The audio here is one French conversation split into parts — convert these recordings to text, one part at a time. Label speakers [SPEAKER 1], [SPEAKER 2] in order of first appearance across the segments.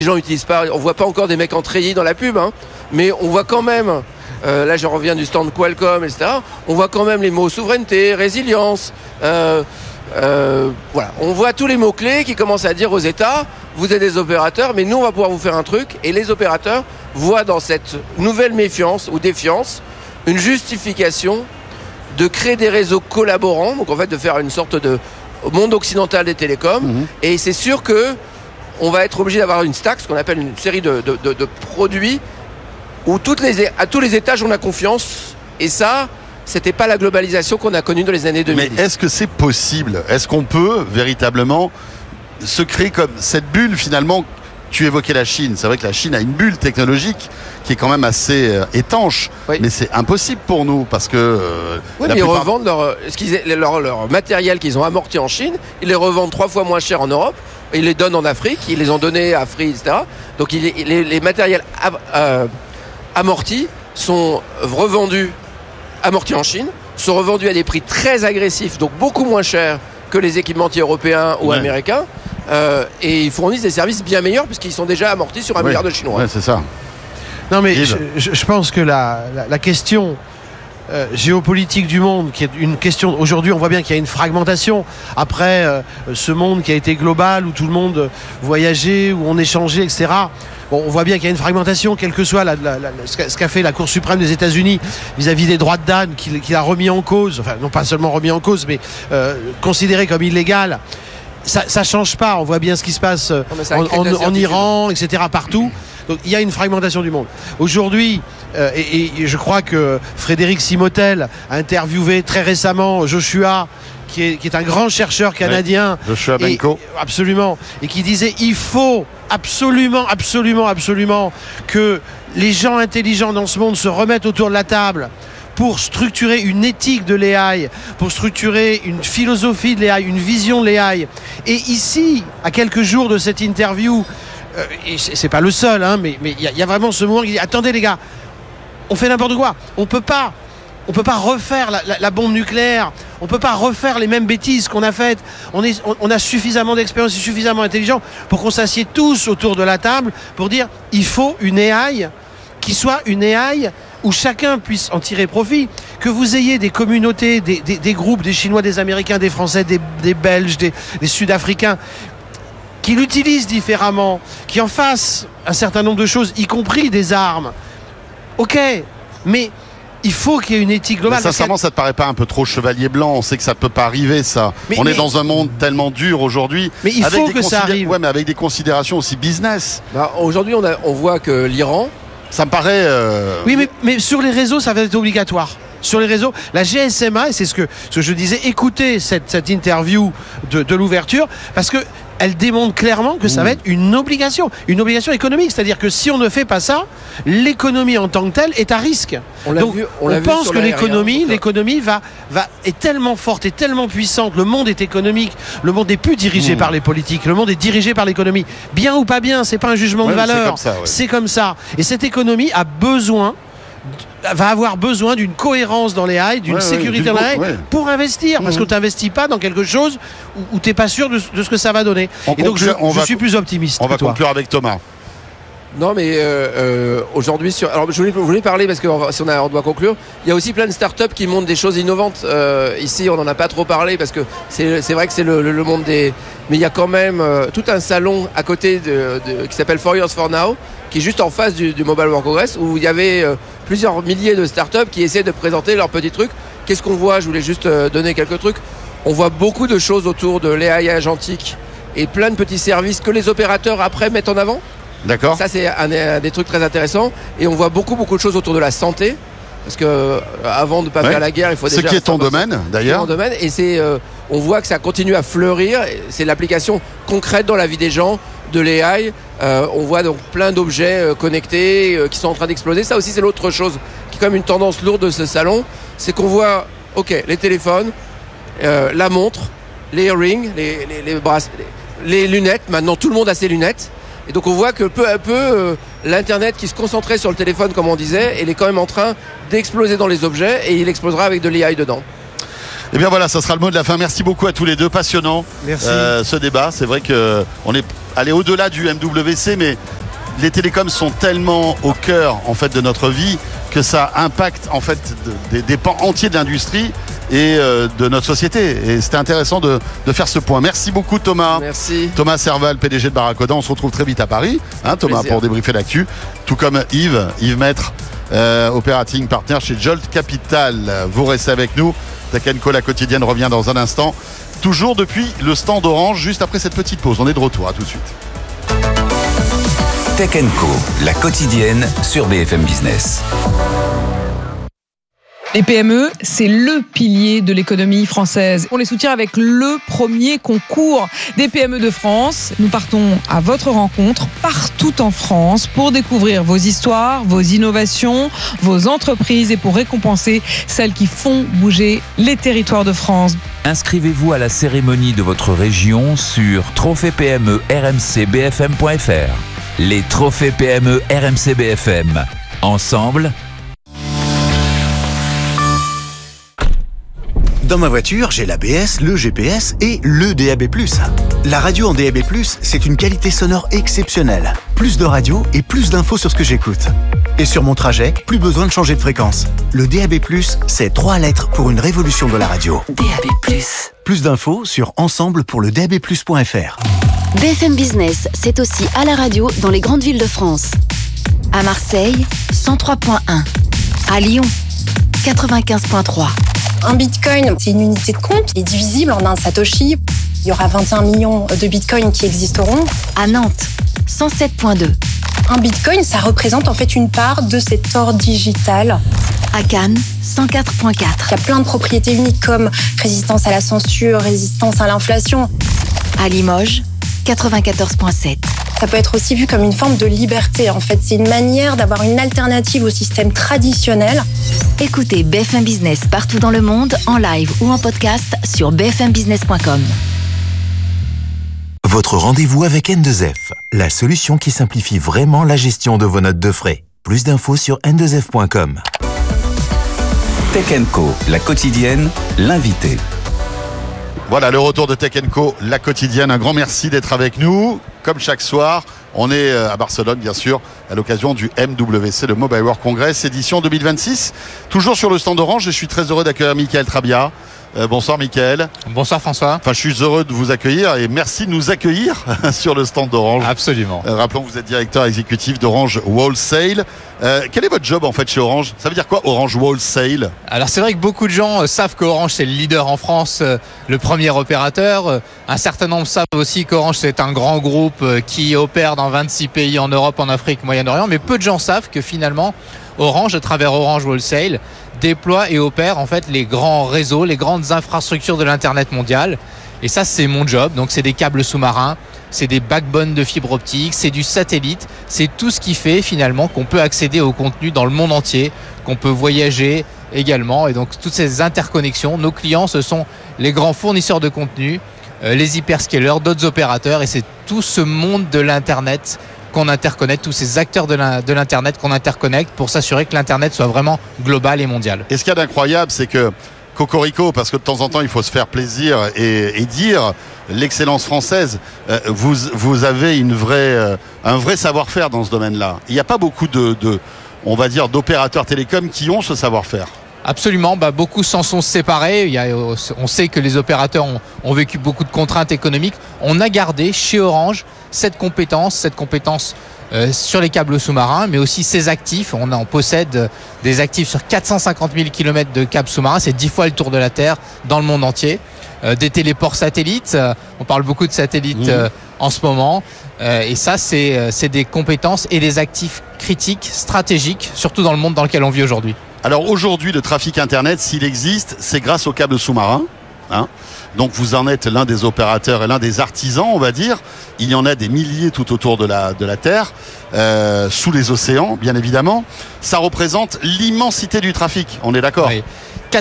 [SPEAKER 1] Les gens n'utilisent pas, on voit pas encore des mecs en treillis dans la pub, hein, mais on voit quand même, là je reviens du stand Qualcomm, etc., on voit quand même les mots souveraineté, résilience, voilà, on voit tous les mots-clés qui commencent à dire aux États, vous êtes des opérateurs, mais nous on va pouvoir vous faire un truc, et les opérateurs voient dans cette nouvelle méfiance ou défiance une justification de créer des réseaux collaborants, donc en fait de faire une sorte de monde occidental des télécoms, et c'est sûr que on va être obligé d'avoir une stack, ce qu'on appelle une série de produits où à tous les étages on a confiance, et ça, c'était pas la globalisation qu'on a connue dans les années 2010.
[SPEAKER 2] Mais est-ce que c'est possible ? Est-ce qu'on peut véritablement se créer comme cette bulle finalement ? Tu évoquais la Chine, c'est vrai que la Chine a une bulle technologique qui est quand même assez étanche, oui. Mais c'est impossible pour nous parce que...
[SPEAKER 1] oui, mais ils revendent leur matériel qu'ils ont amorti en Chine, ils les revendent 3 fois moins cher en Europe, ils les donnent en Afrique, ils les ont donnés à Free, etc. Donc les matériels amortis sont revendus, amortis en Chine, sont revendus à des prix très agressifs, donc beaucoup moins chers que les équipementiers européens ou américains. Et ils fournissent des services bien meilleurs puisqu'ils sont déjà amortis sur 1 milliard de Chinois.
[SPEAKER 2] Ouais, c'est ça.
[SPEAKER 3] Non mais je pense que la question géopolitique du monde, qui est une question, aujourd'hui on voit bien qu'il y a une fragmentation après ce monde qui a été global, où tout le monde voyageait, où on échangeait, etc. Bon, on voit bien qu'il y a une fragmentation, quel que soit ce qu'a fait la Cour suprême des États-Unis vis-à-vis des droits de d'âne, qu'il a remis en cause, enfin non pas seulement remis en cause, mais considéré comme illégal. Ça change pas, on voit bien ce qui se passe en Iran, etc., partout. Donc il y a une fragmentation du monde. Aujourd'hui, et je crois que Frédéric Simotel a interviewé très récemment Joshua, qui est un grand chercheur canadien.
[SPEAKER 2] Ouais, Joshua Benko.
[SPEAKER 3] Absolument. Et qui disait il faut absolument que les gens intelligents dans ce monde se remettent autour de la table pour structurer une éthique de l'AI, pour structurer une philosophie de l'AI, une vision de l'AI. Et ici, à quelques jours de cette interview, et c'est pas le seul, hein, mais il y a vraiment ce moment qui dit attendez les gars, on fait n'importe quoi, on peut pas refaire la bombe nucléaire, on peut pas refaire les mêmes bêtises qu'on a faites. On a suffisamment d'expérience et suffisamment intelligent pour qu'on s'assied tous autour de la table pour dire il faut une AI qui soit une AI où chacun puisse en tirer profit, que vous ayez des communautés, des groupes, des Chinois, des Américains, des Français, des Belges, des Sud-Africains, qui l'utilisent différemment, qui en fassent un certain nombre de choses, y compris des armes. Ok, mais il faut qu'il y ait une éthique globale.
[SPEAKER 2] Mais sincèrement, ça te paraît pas un peu trop chevalier blanc ? On sait que ça peut pas arriver, ça. On est dans un monde tellement dur aujourd'hui.
[SPEAKER 3] Mais il faut que ça arrive.
[SPEAKER 2] Ouais, mais avec des considérations aussi business.
[SPEAKER 1] Aujourd'hui, on voit que l'Iran...
[SPEAKER 2] Ça me paraît...
[SPEAKER 3] Oui, mais sur les réseaux, ça va être obligatoire. Sur les réseaux, la GSMA, et c'est ce que je disais, écoutez cette interview de l'ouverture, parce que elle démontre clairement que ça va être une obligation économique. C'est-à-dire que si on ne fait pas ça, l'économie en tant que telle est à risque. Donc on pense que l'économie est tellement forte et tellement puissante. Le monde est économique. Le monde n'est plus dirigé par les politiques. Le monde est dirigé par l'économie. Bien ou pas bien, c'est pas un jugement de valeur. C'est comme ça. Et cette économie va avoir besoin d'une cohérence dans les AI, d'une sécurité dans les AI pour investir, parce que tu n'investis pas dans quelque chose où tu n'es pas sûr de ce que ça va donner. Et donc je suis plus optimiste.
[SPEAKER 2] On va conclure avec Thomas.
[SPEAKER 1] Non mais aujourd'hui alors je voulais parler parce que si on doit conclure, il y a aussi plein de startups qui montrent des choses innovantes. Ici on n'en a pas trop parlé parce que c'est vrai que c'est le monde des... Mais il y a quand même tout un salon à côté qui s'appelle 4 Years for Now, qui est juste en face du Mobile World Congress, où il y avait plusieurs milliers de startups qui essaient de présenter leurs petits trucs. Qu'est-ce qu'on voit ? Je voulais juste donner quelques trucs. On voit beaucoup de choses autour de l'AI agentique et plein de petits services que les opérateurs après mettent en avant.
[SPEAKER 2] D'accord.
[SPEAKER 1] Ça c'est un des trucs très intéressants. Et on voit beaucoup de choses autour de la santé, parce que avant de ne pas faire la guerre, il faut déjà...
[SPEAKER 2] Ce qui est ton domaine d'ailleurs.
[SPEAKER 1] Et on voit que ça continue à fleurir. C'est l'application concrète dans la vie des gens de l'AI. On voit donc plein d'objets connectés qui sont en train d'exploser. Ça aussi c'est l'autre chose qui est quand même une tendance lourde de ce salon, c'est qu'on voit les téléphones, la montre, les earrings, les lunettes. Maintenant tout le monde a ses lunettes. Et donc on voit que peu à peu, l'Internet qui se concentrait sur le téléphone, comme on disait, il est quand même en train d'exploser dans les objets, et il explosera avec de l'AI dedans.
[SPEAKER 2] Eh bien voilà, ça sera le mot de la fin. Merci beaucoup à tous les deux, passionnant.
[SPEAKER 3] Merci.
[SPEAKER 2] Ce débat, c'est vrai qu'on est allé au-delà du MWC, mais les télécoms sont tellement au cœur en fait de notre vie que ça impacte en fait des pans entiers de l'industrie et de notre société. Et c'était intéressant de faire ce point. Merci beaucoup Thomas.
[SPEAKER 1] Merci.
[SPEAKER 2] Thomas Serval, PDG de Barracoda. On se retrouve très vite à Paris, Thomas,
[SPEAKER 1] plaisir.
[SPEAKER 2] pour débriefer l'actu. Tout comme Yves Maître, operating partner chez Jolt Capital. Vous restez avec nous. Tech & Co, la quotidienne, revient dans un instant. Toujours depuis le stand Orange, juste après cette petite pause. On est de retour, à tout de suite.
[SPEAKER 4] Tech & Co, la quotidienne sur BFM Business.
[SPEAKER 5] Les PME, c'est le pilier de l'économie française. On les soutient avec le premier concours des PME de France. Nous partons à votre rencontre partout en France pour découvrir vos histoires, vos innovations, vos entreprises et pour récompenser celles qui font bouger les territoires de France.
[SPEAKER 4] Inscrivez-vous à la cérémonie de votre région sur trophée PME RMC BFM.fr. Les trophées PME RMC BFM. Ensemble,
[SPEAKER 6] Dans ma voiture, j'ai l'ABS, le GPS et le DAB+. La radio en DAB+, c'est une qualité sonore exceptionnelle. Plus de radio et plus d'infos sur ce que j'écoute. Et sur mon trajet, plus besoin de changer de fréquence. Le DAB+, c'est 3 lettres pour une révolution de la radio.
[SPEAKER 7] DAB+.
[SPEAKER 6] Plus d'infos sur ensemble-pour-le-DAB+.fr.
[SPEAKER 7] BFM Business, c'est aussi à la radio dans les grandes villes de France. À Marseille, 103.1. À Lyon, 95.3.
[SPEAKER 8] Un bitcoin, c'est une unité de compte qui est divisible en un satoshi. Il y aura 21 millions de bitcoins qui existeront.
[SPEAKER 7] À Nantes, 107.2.
[SPEAKER 8] Un bitcoin, ça représente en fait une part de cet or digital.
[SPEAKER 7] À Cannes, 104.4.
[SPEAKER 8] Il y a plein de propriétés uniques comme résistance à la censure, résistance à l'inflation.
[SPEAKER 7] À Limoges, 94.7.
[SPEAKER 8] Ça peut être aussi vu comme une forme de liberté. En fait, c'est une manière d'avoir une alternative au système traditionnel.
[SPEAKER 7] Écoutez BFM Business partout dans le monde, en live ou en podcast sur bfmbusiness.com.
[SPEAKER 6] Votre rendez-vous avec N2F, la solution qui simplifie vraiment la gestion de vos notes de frais. Plus d'infos sur n2f.com.
[SPEAKER 4] Tech & Co, la quotidienne, l'invité.
[SPEAKER 2] Voilà, le retour de Tech & Co, la quotidienne. Un grand merci d'être avec nous. Comme chaque soir, on est à Barcelone, bien sûr, à l'occasion du MWC, le Mobile World Congress, édition 2026. Toujours sur le stand Orange, je suis très heureux d'accueillir Michael Trabia. Bonsoir Michael.
[SPEAKER 9] Bonsoir François.
[SPEAKER 2] Enfin, je suis heureux de vous accueillir et merci de nous accueillir sur le stand d'Orange.
[SPEAKER 9] Absolument.
[SPEAKER 2] Rappelons que vous êtes directeur exécutif d'Orange Wholesale. Quel est votre job en fait chez Orange ? Ça veut dire quoi Orange Wholesale ?
[SPEAKER 9] Alors c'est vrai que beaucoup de gens savent qu'Orange c'est le leader en France, le premier opérateur. Un certain nombre savent aussi qu'Orange c'est un grand groupe qui opère dans 26 pays en Europe, en Afrique, Moyen-Orient. Mais peu de gens savent que finalement Orange, à travers Orange Wholesale, déploie et opère en fait les grands réseaux, les grandes infrastructures de l'Internet mondial. Et ça, c'est mon job. Donc, c'est des câbles sous-marins, c'est des backbones de fibre optique, c'est du satellite. C'est tout ce qui fait finalement qu'on peut accéder au contenu dans le monde entier, qu'on peut voyager également. Et donc, toutes ces interconnexions, nos clients, ce sont les grands fournisseurs de contenu, les hyperscalers, d'autres opérateurs. Et c'est tout ce monde de l'Internet qu'on interconnecte, tous ces acteurs de l'Internet qu'on interconnecte pour s'assurer que l'Internet soit vraiment global et mondial.
[SPEAKER 2] Et ce qu'il y a d'incroyable, c'est que Cocorico, parce que de temps en temps, il faut se faire plaisir et dire l'excellence française, vous avez un vrai savoir-faire dans ce domaine-là. Il n'y a pas beaucoup on va dire, d'opérateurs télécoms qui ont ce savoir-faire.
[SPEAKER 9] Absolument, beaucoup s'en sont séparés. On sait que les opérateurs ont vécu beaucoup de contraintes économiques. On a gardé chez Orange cette compétence sur les câbles sous-marins, mais aussi ces actifs. On possède des actifs sur 450 000 km de câbles sous-marins. C'est 10 fois le tour de la Terre dans le monde entier. Des téléports satellites. On parle beaucoup de satellites en ce moment. Et ça, c'est des compétences et des actifs critiques, stratégiques, surtout dans le monde dans lequel on vit aujourd'hui.
[SPEAKER 2] Alors aujourd'hui, le trafic Internet, s'il existe, c'est grâce aux câbles sous-marins. Donc vous en êtes l'un des opérateurs et l'un des artisans, on va dire. Il y en a des milliers tout autour de la Terre, sous les océans, bien évidemment. Ça représente l'immensité du trafic, on est d'accord ?
[SPEAKER 9] Oui.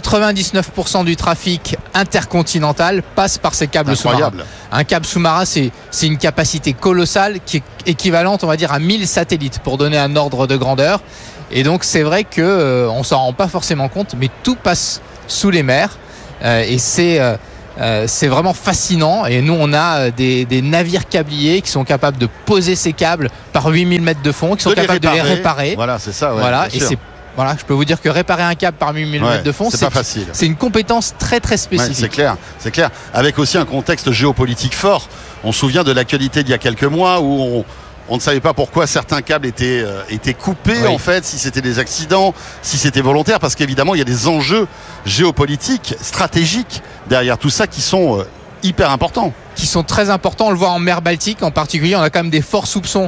[SPEAKER 9] 99% du trafic intercontinental passe par ces câbles sous-marins. Un câble sous-marin, c'est une capacité colossale qui est équivalente, on va dire, à 1000 satellites, pour donner un ordre de grandeur. Et donc c'est vrai qu'on ne s'en rend pas forcément compte, mais tout passe sous les mers. et c'est vraiment fascinant. Et nous, on a des navires câbliers qui sont capables de poser ces câbles par 8000 mètres de fond, qui sont capables de les réparer.
[SPEAKER 2] Voilà, c'est ça. Ouais,
[SPEAKER 9] voilà, et voilà, je peux vous dire que réparer un câble par 8000 mètres de fond,
[SPEAKER 2] c'est pas facile.
[SPEAKER 9] C'est une compétence très très spécifique.
[SPEAKER 2] Ouais, c'est clair. Avec aussi un contexte géopolitique fort. On se souvient de l'actualité d'il y a quelques mois où on ne savait pas pourquoi certains câbles étaient coupés, en fait, si c'était des accidents, si c'était volontaire, parce qu'évidemment, il y a des enjeux géopolitiques, stratégiques derrière tout ça qui sont hyper importants.
[SPEAKER 9] Qui sont très importants. On le voit en mer Baltique en particulier. On a quand même des forts soupçons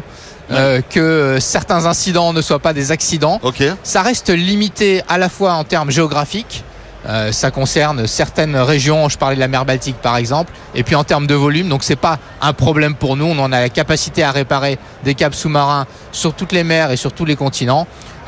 [SPEAKER 9] que certains incidents ne soient pas des accidents. Ça reste limité à la fois en termes géographiques. Ça concerne certaines régions, je parlais de la mer Baltique par exemple, et puis en termes de volume, donc c'est pas un problème pour nous. On en a la capacité à réparer des câbles sous-marins sur toutes les mers et sur tous les continents.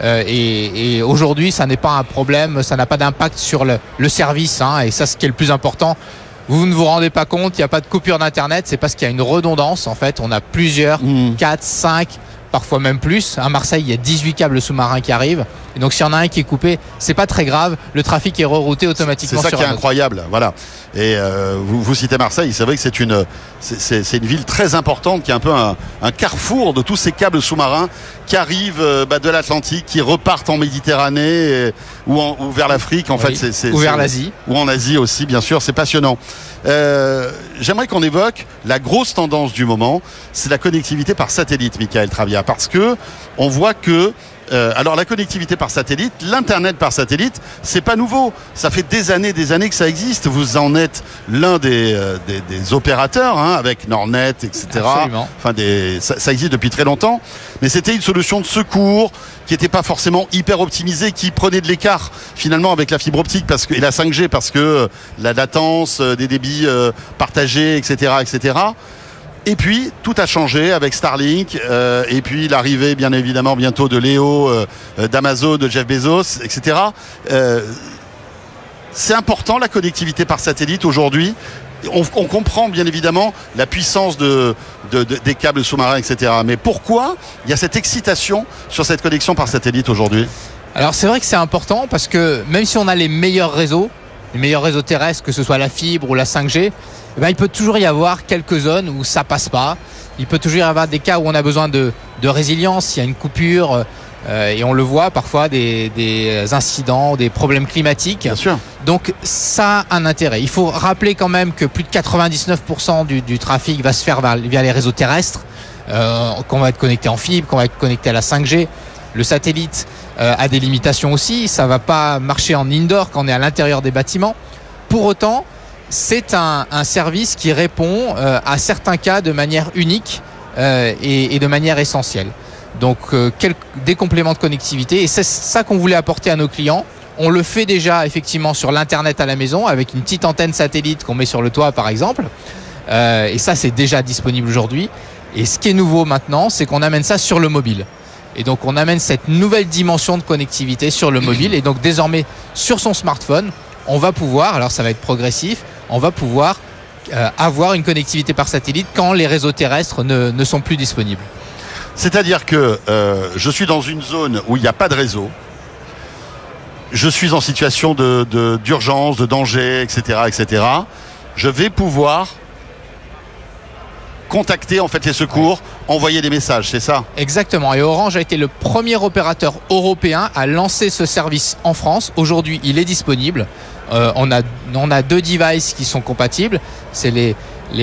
[SPEAKER 9] Et aujourd'hui, ça n'est pas un problème, ça n'a pas d'impact sur le service, et ça, ce qui est le plus important. Vous ne vous rendez pas compte, il n'y a pas de coupure d'internet, c'est parce qu'il y a une redondance. En fait, on a plusieurs, 4, 5, parfois même plus. À Marseille, il y a 18 câbles sous-marins qui arrivent. Et donc, s'il y en a un qui est coupé, c'est pas très grave. Le trafic est rerouté automatiquement.
[SPEAKER 2] C'est ça qui est incroyable. Voilà. Et vous citez Marseille. C'est vrai que c'est une ville très importante, qui est un peu un carrefour de tous ces câbles sous-marins qui arrivent de l'Atlantique, qui repartent en Méditerranée ou vers l'Afrique. En fait,
[SPEAKER 9] ou vers l'Asie.
[SPEAKER 2] Ou en Asie aussi, bien sûr. C'est passionnant. J'aimerais qu'on évoque la grosse tendance du moment. C'est la connectivité par satellite, Michael Travia, parce que on voit que alors la connectivité par satellite, l'internet par satellite, c'est pas nouveau. Ça fait des années que ça existe. Vous en êtes l'un des opérateurs, avec Nordnet, etc.
[SPEAKER 9] Absolument.
[SPEAKER 2] Enfin, ça existe depuis très longtemps. Mais c'était une solution de secours qui n'était pas forcément hyper optimisée, qui prenait de l'écart finalement avec la fibre optique et la 5G, parce que la latence, des débits partagés, etc., etc. Et puis tout a changé avec Starlink, et puis l'arrivée bien évidemment bientôt de Léo, d'Amazon, de Jeff Bezos, etc. C'est important la connectivité par satellite aujourd'hui. On comprend bien évidemment la puissance des câbles sous-marins, etc. Mais pourquoi il y a cette excitation sur cette connexion par satellite aujourd'hui ?
[SPEAKER 9] Alors c'est vrai que c'est important parce que même si on a les meilleurs réseaux terrestres, que ce soit la fibre ou la 5G, il peut toujours y avoir quelques zones où ça passe pas. Il peut toujours y avoir des cas où on a besoin de résilience, il y a une coupure, et on le voit parfois des incidents, des problèmes climatiques.
[SPEAKER 2] Bien sûr.
[SPEAKER 9] Donc ça a un intérêt. Il faut rappeler quand même que plus de 99% du trafic va se faire via les réseaux terrestres, qu'on va être connecté en fibre, qu'on va être connecté à la 5G. Le satellite a des limitations aussi. Ça va pas marcher en indoor quand on est à l'intérieur des bâtiments. Pour autant, c'est un service qui répond à certains cas de manière unique et de manière essentielle. Donc des compléments de connectivité, et c'est ça qu'on voulait apporter à nos clients. On le fait déjà effectivement sur l'internet à la maison avec une petite antenne satellite qu'on met sur le toit par exemple, et ça c'est déjà disponible aujourd'hui. Et ce qui est nouveau maintenant, c'est qu'on amène ça sur le mobile. Et donc on amène cette nouvelle dimension de connectivité sur le mobile, et donc désormais sur son smartphone, on va pouvoir, alors ça va être progressif, on va pouvoir avoir une connectivité par satellite quand les réseaux terrestres ne sont plus disponibles.
[SPEAKER 2] C'est-à-dire que je suis dans une zone où il n'y a pas de réseau, je suis en situation d'urgence, de danger, etc., etc. Je vais pouvoir contacter en fait les secours, envoyer des messages, c'est ça ?
[SPEAKER 9] Exactement. Et Orange a été le premier opérateur européen à lancer ce service en France. Aujourd'hui, il est disponible. On a 2 devices qui sont compatibles. C'est les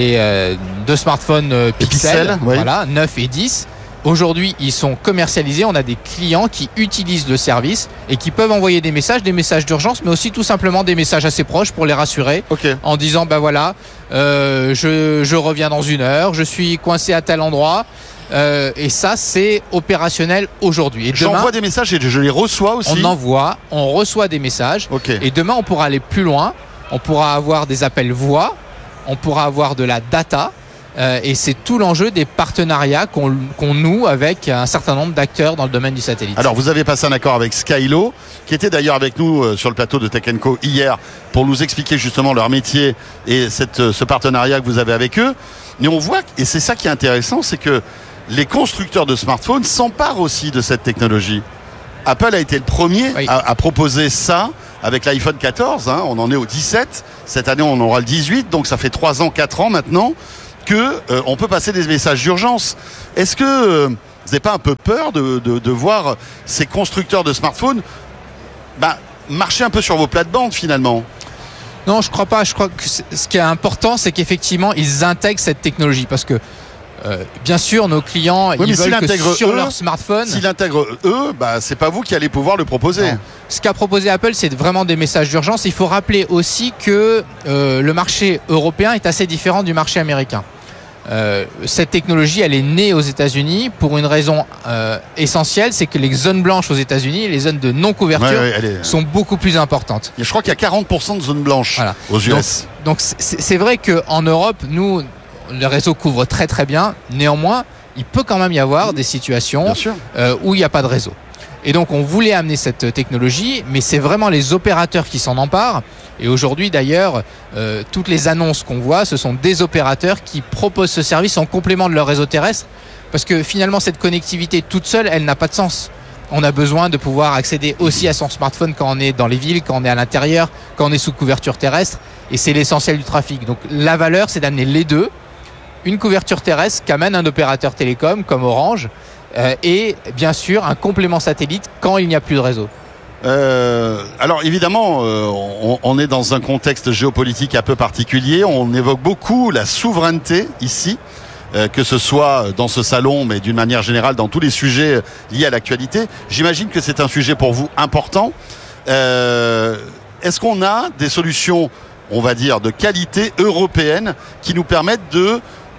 [SPEAKER 9] 2 smartphones Pixel, voilà, 9 et 10. Aujourd'hui, ils sont commercialisés. On a des clients qui utilisent le service et qui peuvent envoyer des messages d'urgence, mais aussi tout simplement des messages assez proches pour les rassurer, en disant je reviens dans 1 heure, je suis coincé à tel endroit. Et ça, c'est opérationnel aujourd'hui. Et demain,
[SPEAKER 2] j'envoie des messages et je les reçois aussi.
[SPEAKER 9] On reçoit des messages. Et demain, on pourra aller plus loin. On pourra avoir des appels voix. On pourra avoir de la data. Et c'est tout l'enjeu des partenariats qu'on noue avec un certain nombre d'acteurs dans le domaine du satellite.
[SPEAKER 2] Alors vous avez passé un accord avec Skylo, qui était d'ailleurs avec nous sur le plateau de Tech & Co hier, pour nous expliquer justement leur métier et ce partenariat que vous avez avec eux. Mais on voit, et c'est ça qui est intéressant, c'est que les constructeurs de smartphones s'emparent aussi de cette technologie. Apple a été le premier à proposer ça avec l'iPhone 14, hein, on en est au 17. Cette année, on aura le 18. Donc, ça fait 3 ans, 4 ans maintenant qu'on peut passer des messages d'urgence. Est-ce que vous n'avez pas un peu peur de voir ces constructeurs de smartphones marcher un peu sur vos plates-bandes finalement?
[SPEAKER 9] Non, je crois pas. Je crois que ce qui est important, c'est qu'effectivement, ils intègrent cette technologie. Parce que, bien sûr, nos clients, ils veulent que sur leur smartphone...
[SPEAKER 2] S'ils l'intègrent eux, c'est pas vous qui allez pouvoir le proposer.
[SPEAKER 9] Non. Ce qu'a proposé Apple, c'est vraiment des messages d'urgence. Il faut rappeler aussi que le marché européen est assez différent du marché américain. Cette technologie, elle est née aux États-Unis pour une raison essentielle, c'est que les zones blanches aux États-Unis, les zones de non-couverture, sont beaucoup plus importantes.
[SPEAKER 2] Je crois qu'il y a 40% de zones blanches aux US.
[SPEAKER 9] Donc c'est vrai qu'en Europe, nous, le réseau couvre très très bien. Néanmoins, il peut quand même y avoir des situations où il n'y a pas de réseau. Et donc on voulait amener cette technologie, mais c'est vraiment les opérateurs qui s'en emparent. Et aujourd'hui d'ailleurs, toutes les annonces qu'on voit, ce sont des opérateurs qui proposent ce service en complément de leur réseau terrestre. Parce que finalement cette connectivité toute seule, elle n'a pas de sens. On a besoin de pouvoir accéder aussi à son smartphone quand on est dans les villes, quand on est à l'intérieur, quand on est sous couverture terrestre. Et c'est l'essentiel du trafic. Donc la valeur, c'est d'amener les deux. Une couverture terrestre qu'amène un opérateur télécom comme Orange. Et bien sûr un complément satellite quand il n'y a plus de réseau.
[SPEAKER 2] Alors évidemment, on est dans un contexte géopolitique un peu particulier. On évoque beaucoup la souveraineté ici, que ce soit dans ce salon, mais d'une manière générale dans tous les sujets liés à l'actualité. J'imagine que c'est un sujet pour vous important. Est-ce qu'on a des solutions, on va dire, de qualité européenne qui nous permettent de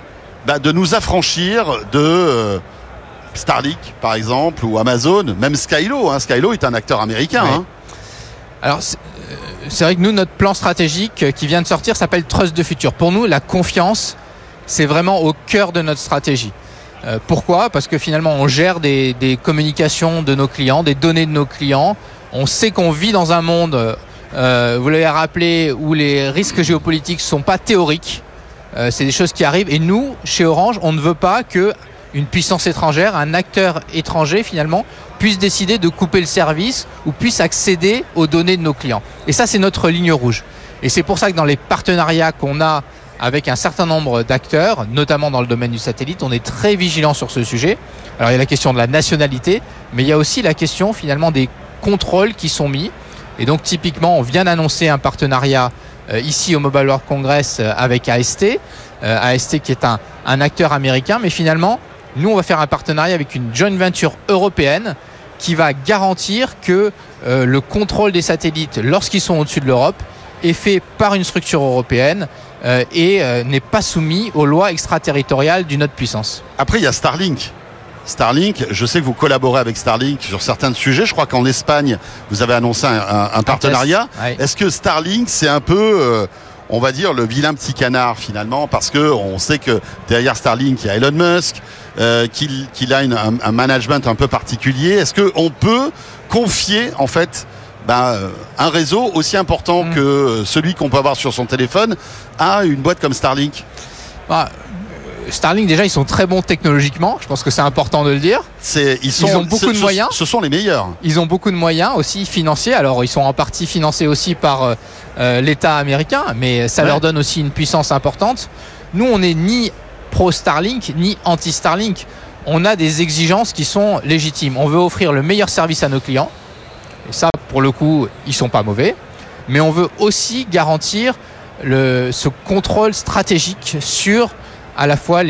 [SPEAKER 2] nous affranchir de... Starlink par exemple ou Amazon, même Skylo. Skylo est un acteur américain.
[SPEAKER 9] Oui. Alors c'est vrai que nous, notre plan stratégique qui vient de sortir s'appelle Trust the Future. Pour nous, la confiance, c'est vraiment au cœur de notre stratégie. Pourquoi ? Parce que finalement, on gère des communications de nos clients, des données de nos clients. On sait qu'on vit dans un monde, vous l'avez rappelé, où les risques géopolitiques ne sont pas théoriques. C'est des choses qui arrivent. Et nous, chez Orange, on ne veut pas que une puissance étrangère, un acteur étranger finalement, puisse décider de couper le service ou puisse accéder aux données de nos clients. Et ça, c'est notre ligne rouge. Et c'est pour ça que dans les partenariats qu'on a avec un certain nombre d'acteurs, notamment dans le domaine du satellite, on est très vigilant sur ce sujet. Alors il y a la question de la nationalité, mais il y a aussi la question finalement des contrôles qui sont mis. Et donc typiquement, on vient d'annoncer un partenariat ici au Mobile World Congress avec AST. AST qui est un acteur américain, mais finalement, nous, on va faire un partenariat avec une joint venture européenne qui va garantir que le contrôle des satellites, lorsqu'ils sont au-dessus de l'Europe, est fait par une structure européenne et n'est pas soumis aux lois extraterritoriales d'une autre puissance.
[SPEAKER 2] Après, il y a Starlink. Starlink, je sais que vous collaborez avec Starlink sur certains sujets. Je crois qu'en Espagne, vous avez annoncé un partenariat. Oui. Est-ce que Starlink, c'est un peu... on va dire le vilain petit canard finalement, parce que on sait que derrière Starlink il y a Elon Musk, qu'il a un management un peu particulier. Est-ce qu'on peut confier en fait un réseau aussi important que celui qu'on peut avoir sur son téléphone à une boîte comme Starlink?
[SPEAKER 9] Starlink, déjà, ils sont très bons technologiquement. Je pense que c'est important de le dire.
[SPEAKER 2] Ils ont beaucoup de moyens. Ce sont les meilleurs.
[SPEAKER 9] Ils ont beaucoup de moyens aussi financiers. Alors, ils sont en partie financés aussi par l'État américain, mais ça leur donne aussi une puissance importante. Nous, on n'est ni pro-Starlink, ni anti-Starlink. On a des exigences qui sont légitimes. On veut offrir le meilleur service à nos clients. Et ça, pour le coup, ils sont pas mauvais. Mais on veut aussi garantir ce contrôle stratégique sur à la fois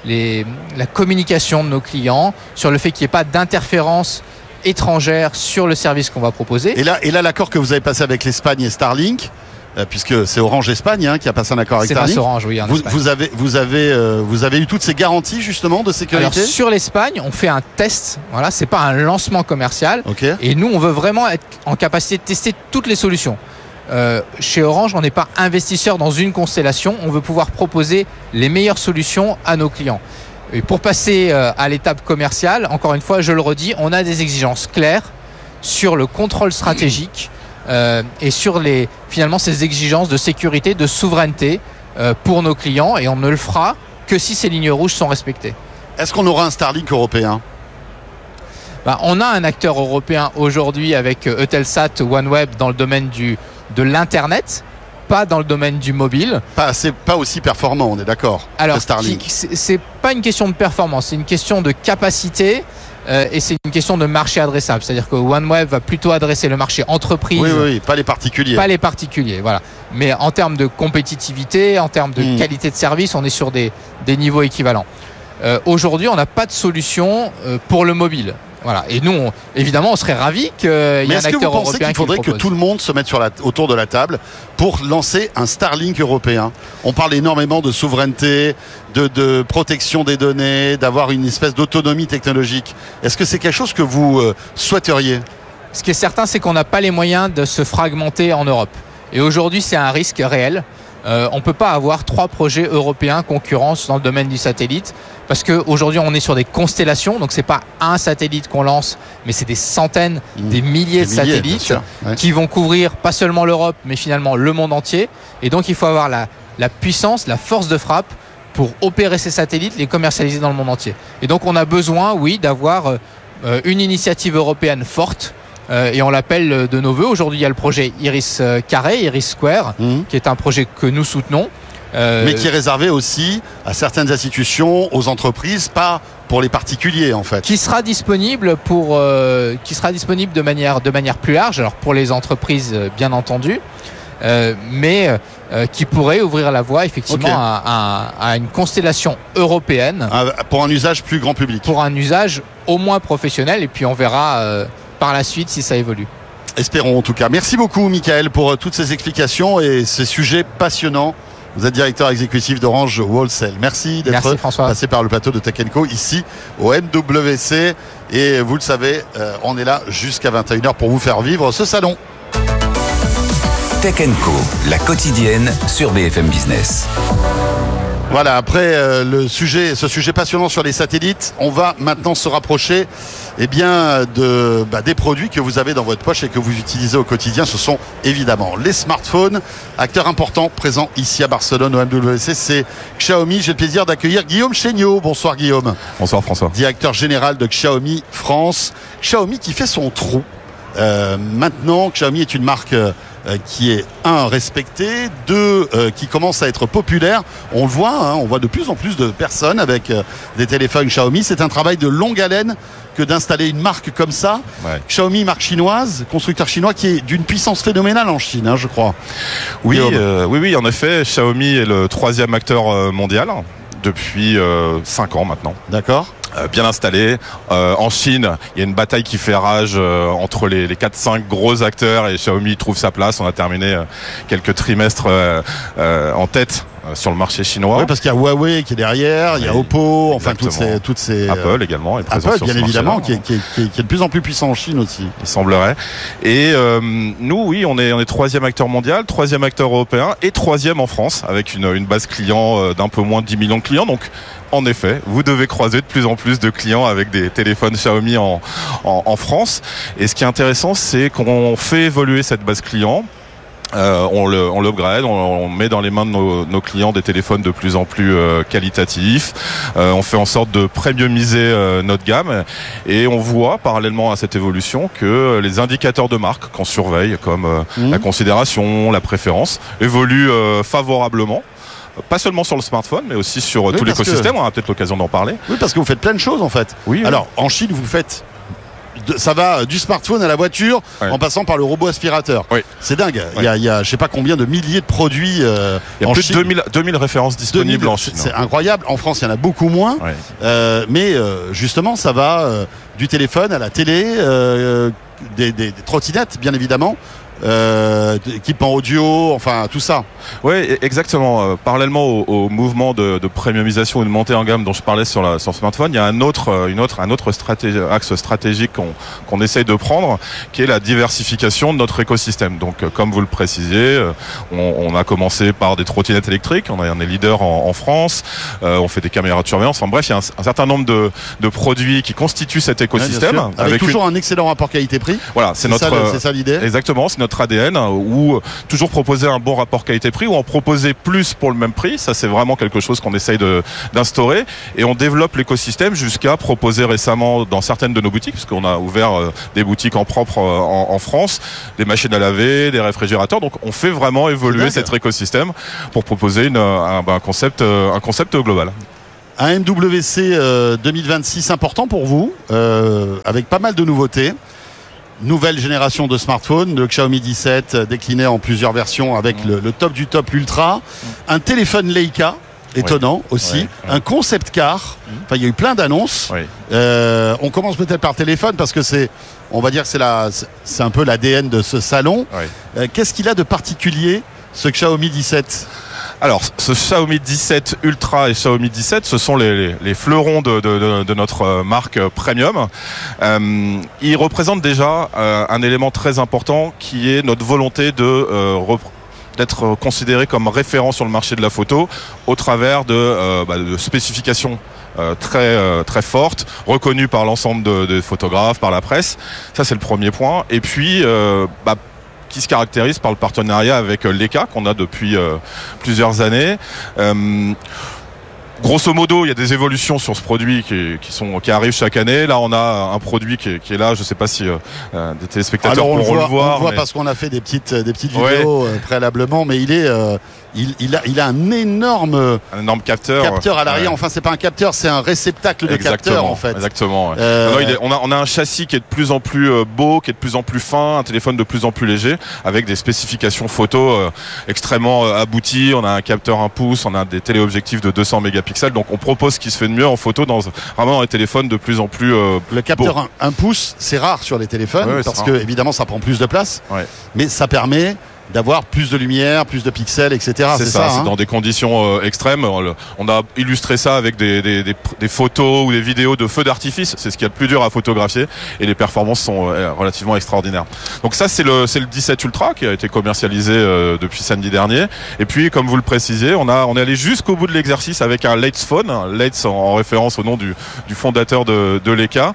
[SPEAKER 9] la communication de nos clients, sur le fait qu'il n'y ait pas d'interférence étrangère sur le service qu'on va proposer.
[SPEAKER 2] Et là, l'accord que vous avez passé avec l'Espagne et Starlink, puisque c'est Orange Espagne qui a passé un accord avec Starlink.
[SPEAKER 9] C'est Orange, oui.
[SPEAKER 2] Vous avez eu toutes ces garanties justement de sécurité?
[SPEAKER 9] Alors, sur l'Espagne, on fait un test. Voilà, c'est pas un lancement commercial.
[SPEAKER 2] Okay.
[SPEAKER 9] Et nous, on veut vraiment être en capacité de tester toutes les solutions. Chez Orange, on n'est pas investisseur dans une constellation, on veut pouvoir proposer les meilleures solutions à nos clients. Et pour passer à l'étape commerciale, encore une fois, je le redis, on a des exigences claires sur le contrôle stratégique et sur finalement ces exigences de sécurité, de souveraineté pour nos clients, et on ne le fera que si ces lignes rouges sont respectées.
[SPEAKER 2] Est-ce qu'on aura un Starlink européen ?
[SPEAKER 9] On a un acteur européen aujourd'hui avec Eutelsat OneWeb dans le domaine de l'Internet, pas dans le domaine du mobile.
[SPEAKER 2] Pas aussi performant, on est d'accord.
[SPEAKER 9] Alors,
[SPEAKER 2] Starlink.
[SPEAKER 9] C'est pas une question de performance, c'est une question de capacité. Et c'est une question de marché adressable. C'est-à-dire que OneWeb va plutôt adresser le marché entreprise.
[SPEAKER 2] Oui, pas les particuliers.
[SPEAKER 9] Pas les particuliers, voilà. Mais en termes de compétitivité, en termes de qualité de service, on est sur des niveaux équivalents. Aujourd'hui, on n'a pas de solution pour le mobile. Voilà. Et nous, évidemment, on serait ravis qu'il y ait un acteur européen.
[SPEAKER 2] Mais est-ce que vous pensez qu'il faudrait que tout le monde se mette autour de la table pour lancer un Starlink européen? On parle énormément de souveraineté, de protection des données, d'avoir une espèce d'autonomie technologique. Est-ce que c'est quelque chose que vous souhaiteriez?
[SPEAKER 9] Ce qui est certain, c'est qu'on n'a pas les moyens de se fragmenter en Europe. Et aujourd'hui, c'est un risque réel. On ne peut pas avoir 3 projets européens concurrents dans le domaine du satellite parce qu'aujourd'hui on est sur des constellations, donc c'est pas un satellite qu'on lance, mais c'est des centaines, des milliers de satellites qui vont couvrir pas seulement l'Europe mais finalement le monde entier. Et donc il faut avoir la puissance, la force de frappe pour opérer ces satellites, les commercialiser dans le monde entier. Et donc on a besoin, d'avoir une initiative européenne forte. Et on l'appelle de nos voeux. Aujourd'hui, il y a le projet Iris Carré, Iris Square, qui est un projet que nous soutenons.
[SPEAKER 2] Mais qui est réservé aussi à certaines institutions, aux entreprises, pas pour les particuliers en fait.
[SPEAKER 9] Qui sera disponible de manière plus large, alors pour les entreprises bien entendu, mais qui pourrait ouvrir la voie effectivement à une constellation européenne.
[SPEAKER 2] Pour un usage plus grand public.
[SPEAKER 9] Pour un usage au moins professionnel, et puis on verra par la suite si ça évolue.
[SPEAKER 2] Espérons en tout cas. Merci beaucoup Michael pour toutes ces explications et ces sujets passionnants. Vous êtes directeur exécutif d'Orange Wholesale. Merci d'être passé par le plateau de Tech & Co ici au MWC. Et vous le savez, on est là jusqu'à 21h pour vous faire vivre ce salon.
[SPEAKER 4] Tech & Co, la quotidienne sur BFM Business.
[SPEAKER 2] Voilà, après ce sujet passionnant sur les satellites, on va maintenant se rapprocher des produits que vous avez dans votre poche et que vous utilisez au quotidien. Ce sont évidemment les smartphones. Acteur important présent ici à Barcelone au MWC, c'est Xiaomi. J'ai le plaisir d'accueillir Guillaume Chéniaud. Bonsoir Guillaume.
[SPEAKER 10] Bonsoir François.
[SPEAKER 2] Directeur général de Xiaomi France. Xiaomi qui fait son trou. Maintenant, Xiaomi est une marque qui est respectée, qui commence à être populaire. On le voit, on voit de plus en plus de personnes avec des téléphones Xiaomi. C'est un travail de longue haleine que d'installer une marque comme ça. Ouais. Xiaomi, marque chinoise, constructeur chinois qui est d'une puissance phénoménale en Chine, je crois.
[SPEAKER 10] Oui, en effet, Xiaomi est le 3e acteur mondial depuis 5 ans maintenant.
[SPEAKER 2] D'accord.
[SPEAKER 10] Bien installé. En Chine, il y a une bataille qui fait rage entre les 4-5 gros acteurs et Xiaomi trouve sa place. On a terminé quelques trimestres en tête sur le marché chinois.
[SPEAKER 2] Oui, parce qu'il y a Huawei qui est derrière, il y a Oppo, enfin toutes ces
[SPEAKER 10] Apple également est présent
[SPEAKER 2] Apple,
[SPEAKER 10] sur
[SPEAKER 2] bien
[SPEAKER 10] ce
[SPEAKER 2] évidemment, qui est de plus en plus puissant en Chine aussi.
[SPEAKER 10] Il semblerait. Et nous, oui, on est 3e acteur mondial, 3e acteur européen et 3e en France avec une base client d'un peu moins de 10 millions de clients. Donc, en effet, vous devez croiser de plus en plus de clients avec des téléphones Xiaomi en France. Et ce qui est intéressant, c'est qu'on fait évoluer cette base client. On l'upgrade, on met dans les mains de nos clients des téléphones de plus en plus qualitatifs. On fait en sorte de premiumiser notre gamme et on voit parallèlement à cette évolution que les indicateurs de marque qu'on surveille comme la considération, la préférence évoluent favorablement. Pas seulement sur le smartphone, mais aussi sur tout l'écosystème. On a peut-être l'occasion d'en parler.
[SPEAKER 2] Oui, parce que vous faites plein de choses en fait. Oui. Alors, en Chine, vous faites... Ça va du smartphone à la voiture, en passant par le robot aspirateur. Oui. C'est dingue. Il y a je sais pas combien de milliers de produits
[SPEAKER 10] il y a plus de 2000 références disponibles en Chine.
[SPEAKER 2] C'est incroyable. En France, il y en a beaucoup moins. Mais justement, ça va du téléphone à la télé, des trottinettes, bien évidemment. Équipement audio, enfin tout ça.
[SPEAKER 10] Oui, exactement. Parallèlement au mouvement de premiumisation et de montée en gamme dont je parlais sur le smartphone, il y a un autre axe stratégique qu'on essaye de prendre, qui est la diversification de notre écosystème. Donc, comme vous le précisiez, on a commencé par des trottinettes électriques. On est leader en France. On fait des caméras de surveillance. Enfin bref, il y a un certain nombre de produits qui constituent cet écosystème.
[SPEAKER 2] Avec toujours un excellent rapport qualité-prix.
[SPEAKER 10] Voilà, c'est ça l'idée. Exactement, c'est notre ADN, ou toujours proposer un bon rapport qualité-prix, ou en proposer plus pour le même prix. Ça, c'est vraiment quelque chose qu'on essaye d'instaurer. Et on développe l'écosystème jusqu'à proposer récemment dans certaines de nos boutiques, parce qu'on a ouvert des boutiques en propre en France, des machines à laver, des réfrigérateurs. Donc on fait vraiment évoluer cet écosystème pour proposer un concept global.
[SPEAKER 2] Un MWC 2026 important pour vous, avec pas mal de nouveautés. Nouvelle génération de smartphones, le Xiaomi 17 décliné en plusieurs versions avec le top du top, l'Ultra. Un téléphone Leica, étonnant aussi. Un concept car. Enfin, il y a eu plein d'annonces. On commence peut-être par téléphone parce que on va dire que c'est un peu l'ADN de ce salon. Qu'est-ce qu'il a de particulier, ce Xiaomi 17 ?
[SPEAKER 10] Alors, ce Xiaomi 17 Ultra et Xiaomi 17, ce sont les fleurons de notre marque premium. Ils représentent déjà un élément très important qui est notre volonté d'être considéré comme référent sur le marché de la photo au travers de spécifications très fortes, reconnues par l'ensemble des photographes, par la presse. Ça, c'est le premier point. Et puis, qui se caractérise par le partenariat avec Leica qu'on a depuis plusieurs années. Grosso modo, il y a des évolutions sur ce produit qui arrivent chaque année. Là, on a un produit qui est là. Je ne sais pas si des téléspectateurs pourront le voir.
[SPEAKER 2] On le voit parce qu'on a fait des petites vidéos préalablement, mais il a un énorme capteur à l'arrière. Enfin, c'est pas un capteur, c'est un réceptacle de capteur en fait.
[SPEAKER 10] Exactement. On a un châssis qui est de plus en plus beau, qui est de plus en plus fin, un téléphone de plus en plus léger, avec des spécifications photo extrêmement abouties. On a un capteur 1 pouce, on a des téléobjectifs de 200 mégapixels. Donc on propose ce qui se fait de mieux en photo vraiment dans les téléphones de plus en plus
[SPEAKER 2] le capteur 1 pouce, c'est rare sur les téléphones parce que évidemment ça prend plus de place, mais ça permet d'avoir plus de lumière, plus de pixels, etc.
[SPEAKER 10] C'est ça, c'est dans des conditions extrêmes. On a illustré ça avec des photos ou des vidéos de feux d'artifice. C'est ce qu'il y a de plus dur à photographier et les performances sont relativement extraordinaires. Donc ça, c'est le 17 Ultra qui a été commercialisé depuis samedi dernier. Et puis, comme vous le précisiez, on est allé jusqu'au bout de l'exercice avec un Leitz Phone, Leitz en référence au nom du fondateur de Leica.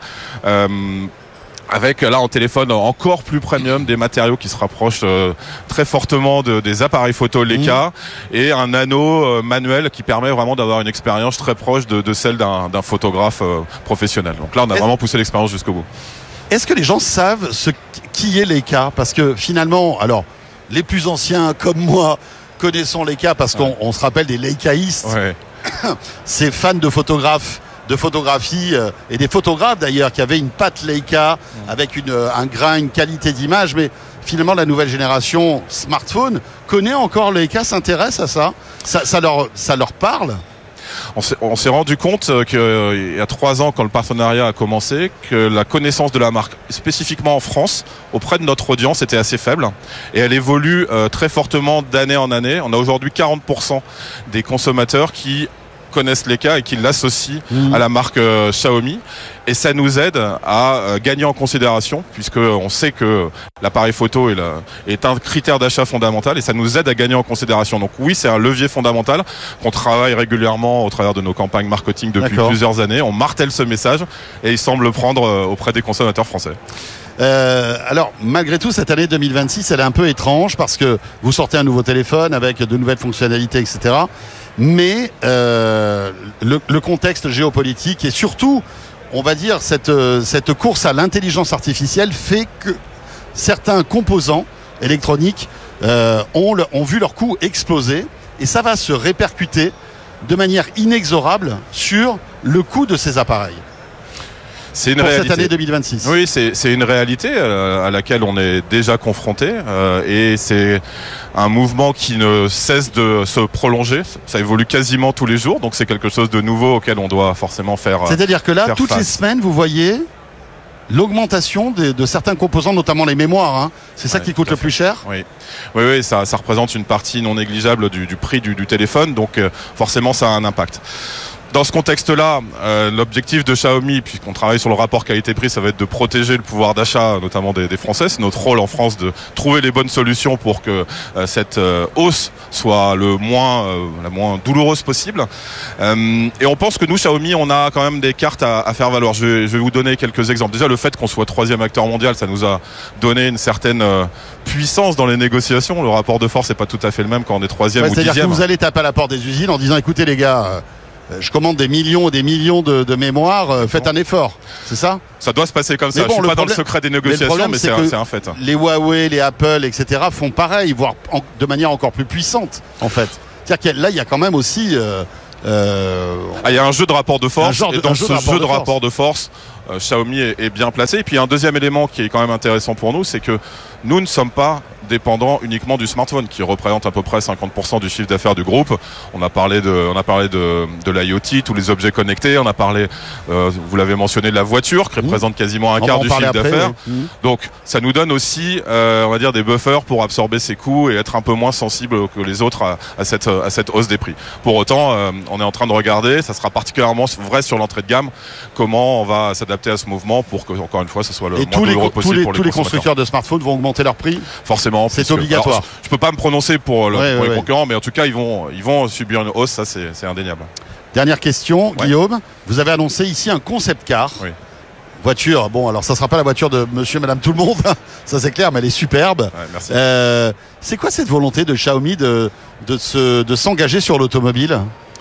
[SPEAKER 10] Avec là en téléphone encore plus premium, des matériaux qui se rapprochent très fortement des appareils photo Leica et un anneau manuel qui permet vraiment d'avoir une expérience très proche de celle d'un photographe professionnel. Donc là on a vraiment poussé l'expérience jusqu'au bout.
[SPEAKER 2] Est-ce que les gens savent qui est Leica ? Parce que finalement, alors les plus anciens comme moi connaissons Leica parce qu'on se rappelle des Leicaïstes, ces fans de photographie et des photographes d'ailleurs qui avaient une patte Leica avec un grain, une qualité d'image, mais finalement la nouvelle génération smartphone connaît encore Leica, s'intéresse à ça, ça leur parle.
[SPEAKER 10] On s'est rendu compte qu'il y a 3 ans, quand le partenariat a commencé, que la connaissance de la marque, spécifiquement en France, auprès de notre audience, était assez faible. Et elle évolue très fortement d'année en année. On a aujourd'hui 40% des consommateurs qui connaissent Leica et qui l'associent à la marque Xiaomi, et ça nous aide à gagner en considération puisque on sait que l'appareil photo est un critère d'achat fondamental et ça nous aide à gagner en considération. Donc oui, c'est un levier fondamental qu'on travaille régulièrement au travers de nos campagnes marketing depuis plusieurs années. On martèle ce message et il semble le prendre auprès des consommateurs français.
[SPEAKER 2] Alors malgré tout, cette année 2026 elle est un peu étrange parce que vous sortez un nouveau téléphone avec de nouvelles fonctionnalités, etc. Mais le contexte géopolitique et surtout, on va dire, cette course à l'intelligence artificielle fait que certains composants électroniques ont vu leur coût exploser et ça va se répercuter de manière inexorable sur le coût de ces appareils.
[SPEAKER 10] C'est une
[SPEAKER 2] pour
[SPEAKER 10] réalité.
[SPEAKER 2] Cette année 2026.
[SPEAKER 10] Oui, c'est une réalité à laquelle on est déjà confronté et c'est un mouvement qui ne cesse de se prolonger. Ça évolue quasiment tous les jours, donc c'est quelque chose de nouveau auquel on doit forcément faire.
[SPEAKER 2] C'est-à-dire que là, toutes
[SPEAKER 10] face.
[SPEAKER 2] les semaines, vous voyez l'augmentation de certains composants, notamment les mémoires. Hein. C'est ça qui coûte le plus cher.
[SPEAKER 10] Oui, ça représente une partie non négligeable du prix du téléphone, donc forcément ça a un impact. Dans ce contexte-là, l'objectif de Xiaomi, puisqu'on travaille sur le rapport qualité-prix, ça va être de protéger le pouvoir d'achat, notamment des Français. C'est notre rôle en France de trouver les bonnes solutions pour que cette hausse soit la moins douloureuse possible. Et on pense que nous, Xiaomi, on a quand même des cartes à faire valoir. Je vais vous donner quelques exemples. Déjà, le fait qu'on soit 3e acteur mondial, ça nous a donné une certaine puissance dans les négociations. Le rapport de force n'est pas tout à fait le même quand on est 3e ou 10e.
[SPEAKER 2] C'est-à-dire que vous allez taper à la porte des usines en disant écoutez les gars, je commande des millions et des millions de mémoires, faites un effort, c'est ça ?
[SPEAKER 10] Ça doit se passer comme ça.
[SPEAKER 2] Bon,
[SPEAKER 10] je suis pas dans le secret des négociations, mais c'est un fait.
[SPEAKER 2] Les Huawei, les Apple, etc. font pareil, voire de manière encore plus puissante, en fait. C'est-à-dire que là, il y a quand même aussi...
[SPEAKER 10] il y a un jeu de rapport de force, et dans ce jeu de rapport de force, Xiaomi est bien placé. Et puis un deuxième élément qui est quand même intéressant pour nous, c'est que nous ne sommes pas dépendants uniquement du smartphone, qui représente à peu près 50% du chiffre d'affaires du groupe. On a parlé de l'IoT, tous les objets connectés. On a parlé, vous l'avez mentionné, de la voiture, qui représente quasiment un quart du chiffre d'affaires. Oui. Donc ça nous donne aussi, on va dire, des buffers pour absorber ces coûts et être un peu moins sensible que les autres à cette hausse des prix. Pour autant, on est en train de regarder, ça sera particulièrement vrai sur l'entrée de gamme, comment on va s'adapter à ce mouvement pour que, encore une fois, ce soit le moins douloureux possible pour les consommateurs.
[SPEAKER 2] Tous les constructeurs de smartphones vont augmenter leur prix ?
[SPEAKER 10] Forcément.
[SPEAKER 2] C'est obligatoire.
[SPEAKER 10] Alors, je peux pas me prononcer pour les concurrents, mais en tout cas, ils vont subir une hausse, ça c'est indéniable.
[SPEAKER 2] Dernière question, Guillaume. Vous avez annoncé ici un concept car. Oui. Voiture, bon, alors ça sera pas la voiture de monsieur et madame tout le monde, ça c'est clair, mais elle est superbe. Ouais, merci. C'est quoi cette volonté de Xiaomi de s'engager sur l'automobile ?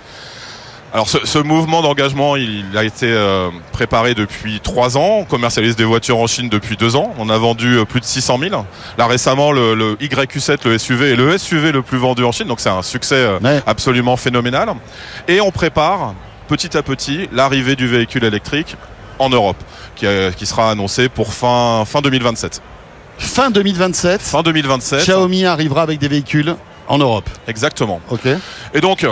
[SPEAKER 10] Alors ce mouvement d'engagement, il a été préparé depuis 3 ans. On commercialise des voitures en Chine depuis 2 ans. On a vendu plus de 600 000. Là récemment, le YQ7, le SUV, est le SUV le plus vendu en Chine. Donc c'est un succès absolument phénoménal. Et on prépare petit à petit l'arrivée du véhicule électrique en Europe, qui sera annoncé pour fin 2027.
[SPEAKER 2] Fin 2027.
[SPEAKER 10] Fin 2027.
[SPEAKER 2] Xiaomi arrivera avec des véhicules en Europe.
[SPEAKER 10] Exactement.
[SPEAKER 2] Ok.
[SPEAKER 10] Et donc,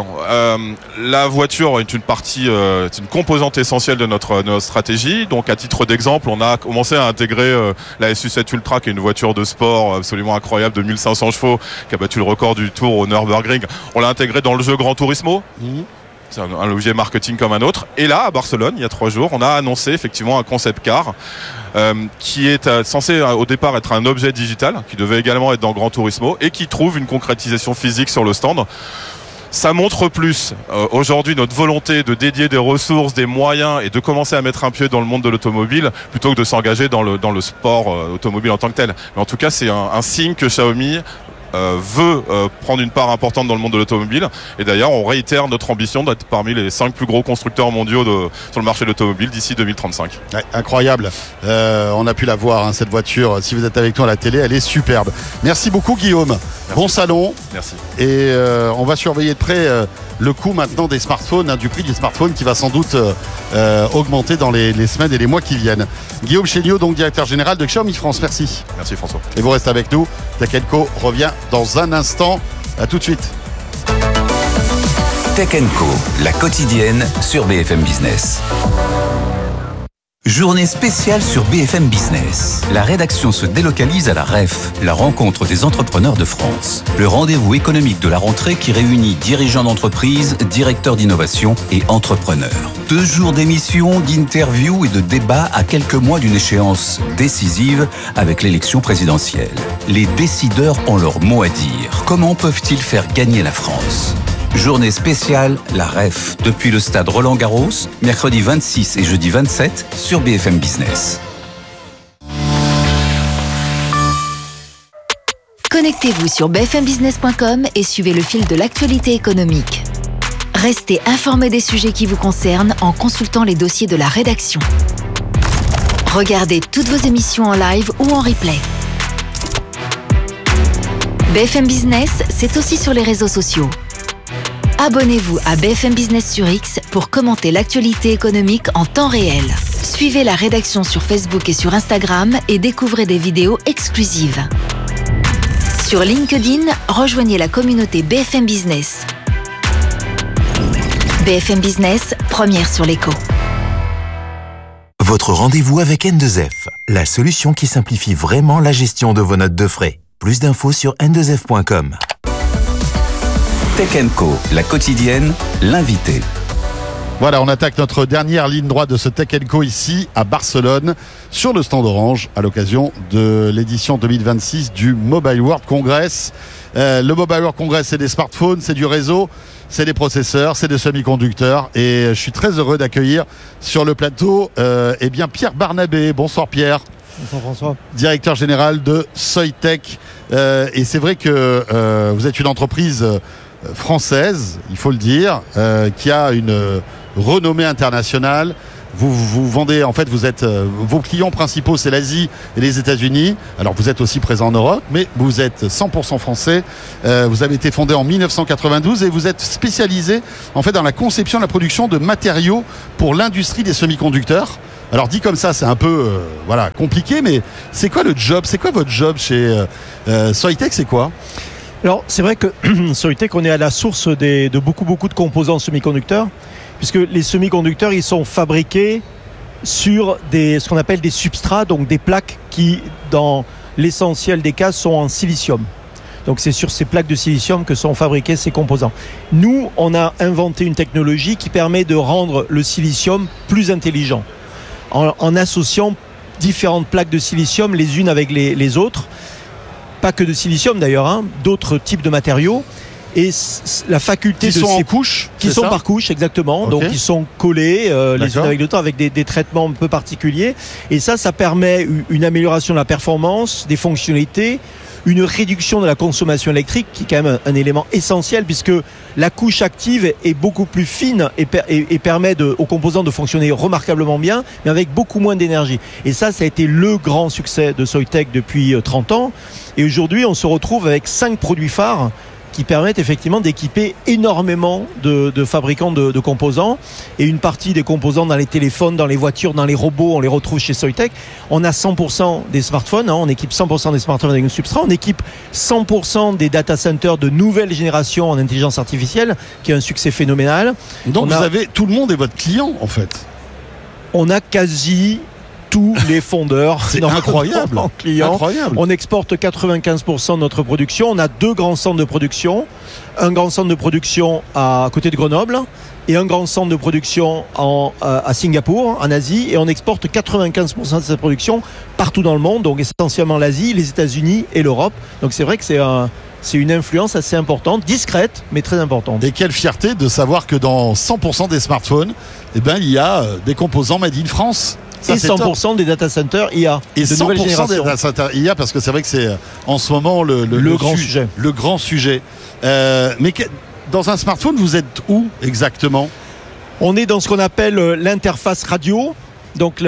[SPEAKER 10] la voiture est une partie, c'est une composante essentielle de notre stratégie. Donc, à titre d'exemple, on a commencé à intégrer la SU7 Ultra, qui est une voiture de sport absolument incroyable de 1500 chevaux, qui a battu le record du Tour au Nürburgring. On l'a intégré dans le jeu Gran Turismo. C'est un levier marketing comme un autre. Et là, à Barcelone, il y a 3 jours, on a annoncé effectivement un concept car qui est censé au départ être un objet digital, qui devait également être dans Gran Turismo et qui trouve une concrétisation physique sur le stand. Ça montre plus aujourd'hui notre volonté de dédier des ressources, des moyens et de commencer à mettre un pied dans le monde de l'automobile plutôt que de s'engager dans le sport automobile en tant que tel. Mais en tout cas, c'est un signe que Xiaomi veut prendre une part importante dans le monde de l'automobile. Et d'ailleurs, on réitère notre ambition d'être parmi les 5 plus gros constructeurs mondiaux sur le marché de l'automobile d'ici 2035.
[SPEAKER 2] Ouais, incroyable. On a pu la voir, cette voiture. Si vous êtes avec nous à la télé, elle est superbe. Merci beaucoup, Guillaume. Merci. Bon salon.
[SPEAKER 10] Merci.
[SPEAKER 2] Et on va surveiller de près le coût maintenant des smartphones, du prix des smartphones qui va sans doute augmenter dans les semaines et les mois qui viennent. Guillaume Chéniaud, donc directeur général de Xiaomi France. Merci.
[SPEAKER 10] Merci François.
[SPEAKER 2] Et vous restez avec nous. Tech & Co revient dans un instant. À tout de suite.
[SPEAKER 4] Tech & Co, la quotidienne sur BFM Business. Journée spéciale sur BFM Business. La rédaction se délocalise à la REF, la rencontre des entrepreneurs de France. Le rendez-vous économique de la rentrée qui réunit dirigeants d'entreprise, directeurs d'innovation et entrepreneurs. 2 jours d'émissions, d'interviews et de débats à quelques mois d'une échéance décisive avec l'élection présidentielle. Les décideurs ont leur mot à dire. Comment peuvent-ils faire gagner la France ? Journée spéciale, la REF, depuis le stade Roland-Garros, mercredi 26 et jeudi 27 sur BFM Business.
[SPEAKER 7] Connectez-vous sur bfmbusiness.com et suivez le fil de l'actualité économique. Restez informés des sujets qui vous concernent en consultant les dossiers de la rédaction. Regardez toutes vos émissions en live ou en replay. BFM Business, c'est aussi sur les réseaux sociaux. Abonnez-vous à BFM Business sur X pour commenter l'actualité économique en temps réel. Suivez la rédaction sur Facebook et sur Instagram et découvrez des vidéos exclusives. Sur LinkedIn, rejoignez la communauté BFM Business. BFM Business, première sur l'écho.
[SPEAKER 11] Votre rendez-vous avec N2F, la solution qui simplifie vraiment la gestion de vos notes de frais. Plus d'infos sur n2f.com.
[SPEAKER 4] Tech & Co, la quotidienne, l'invité.
[SPEAKER 2] Voilà, on attaque notre dernière ligne droite de ce Tech & Co ici à Barcelone sur le stand Orange à l'occasion de l'édition 2026 du Mobile World Congress. Le Mobile World Congress, c'est des smartphones, c'est du réseau, c'est des processeurs, c'est des semi-conducteurs et je suis très heureux d'accueillir sur le plateau Pierre Barnabé. Bonsoir Pierre.
[SPEAKER 12] Bonsoir François.
[SPEAKER 2] Directeur général de Soitec. Et c'est vrai que vous êtes une entreprise française, il faut le dire, qui a une renommée internationale. Vous vendez, en fait, vos clients principaux, c'est l'Asie et les États-Unis. Alors, vous êtes aussi présent en Europe, mais vous êtes 100% français. Vous avez été fondé en 1992 et vous êtes spécialisé, en fait, dans la conception et la production de matériaux pour l'industrie des semi-conducteurs. Alors, dit comme ça, c'est un peu, compliqué, mais c'est quoi le job? C'est quoi votre job chez Soitec? C'est quoi?
[SPEAKER 12] Alors, c'est vrai que Soitec, on est à la source de beaucoup de composants semi-conducteurs, puisque les semi-conducteurs, ils sont fabriqués sur ce qu'on appelle des substrats, donc des plaques qui, dans l'essentiel des cas, sont en silicium. Donc c'est sur ces plaques de silicium que sont fabriqués ces composants. Nous, on a inventé une technologie qui permet de rendre le silicium plus intelligent, en associant différentes plaques de silicium les unes avec les autres. Pas que de silicium d'ailleurs, d'autres types de matériaux. Et la faculté
[SPEAKER 2] qui
[SPEAKER 12] de
[SPEAKER 2] sont en couche,
[SPEAKER 12] qui sont par couche, exactement. Okay. Donc ils sont collés les unes avec les autres avec des traitements un peu particuliers. Et ça permet une amélioration de la performance, des fonctionnalités, une réduction de la consommation électrique, qui est quand même un élément essentiel, puisque la couche active est beaucoup plus fine et permet aux composants de fonctionner remarquablement bien, mais avec beaucoup moins d'énergie. Et ça a été le grand succès de Soitec depuis 30 ans. Et aujourd'hui, on se retrouve avec 5 produits phares qui permettent effectivement d'équiper énormément de fabricants de composants. Et une partie des composants dans les téléphones, dans les voitures, dans les robots, on les retrouve chez Soitec. On a 100% des smartphones, on équipe 100% des smartphones avec un substrat. On équipe 100% des data centers de nouvelle génération en intelligence artificielle, qui a un succès phénoménal.
[SPEAKER 2] Donc tout le monde est votre client en fait.
[SPEAKER 12] On a quasi tous les fondeurs.
[SPEAKER 2] C'est incroyable.
[SPEAKER 12] Incroyable. On exporte 95% de notre production. On a 2 grands centres de production. Un grand centre de production à côté de Grenoble et un grand centre de production à Singapour, en Asie. Et on exporte 95% de cette production partout dans le monde, donc essentiellement l'Asie, les États-Unis et l'Europe. Donc c'est vrai que c'est une influence assez importante, discrète, mais très importante.
[SPEAKER 2] Et quelle fierté de savoir que dans 100% des smartphones, il y a des composants made in France.
[SPEAKER 12] Ça, et 100% des data centers IA.
[SPEAKER 2] Et 100% des data centers IA, parce que c'est vrai que c'est en ce moment le
[SPEAKER 12] grand sujet.
[SPEAKER 2] Le grand sujet. Mais dans un smartphone, vous êtes où exactement?
[SPEAKER 12] On est dans ce qu'on appelle l'interface radio. Donc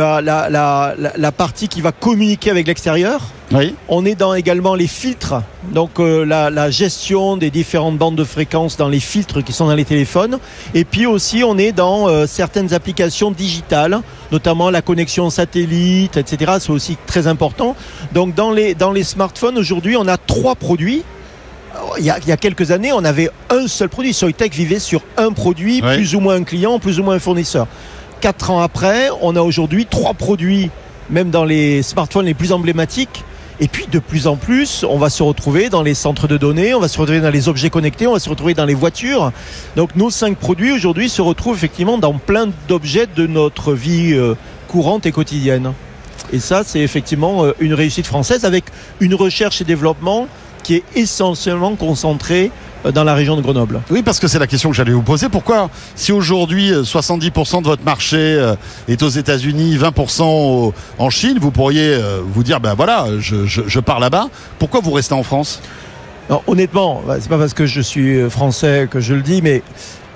[SPEAKER 12] la partie qui va communiquer avec l'extérieur.
[SPEAKER 2] Oui.
[SPEAKER 12] On est dans également les filtres, donc la gestion des différentes bandes de fréquences dans les filtres qui sont dans les téléphones. Et puis aussi on est dans certaines applications digitales, notamment la connexion satellite, etc. C'est aussi très important. Donc dans les smartphones aujourd'hui, on a 3 produits. Il y a quelques années, on avait un seul produit. Soitec vivait sur un produit, oui. Plus ou moins un client, plus ou moins un fournisseur. 4 ans après, on a aujourd'hui 3 produits, même dans les smartphones les plus emblématiques. Et puis de plus en plus, on va se retrouver dans les centres de données, on va se retrouver dans les objets connectés, on va se retrouver dans les voitures. Donc nos 5 produits aujourd'hui se retrouvent effectivement dans plein d'objets de notre vie courante et quotidienne. Et ça, c'est effectivement une réussite française avec une recherche et développement qui est essentiellement concentrée dans la région de Grenoble.
[SPEAKER 2] Oui, parce que c'est la question que j'allais vous poser. Pourquoi, si aujourd'hui 70% de votre marché est aux États-Unis, 20% en Chine, vous pourriez vous dire, je pars là-bas. Pourquoi vous restez en France?
[SPEAKER 12] Alors, honnêtement, c'est pas parce que je suis français que je le dis, mais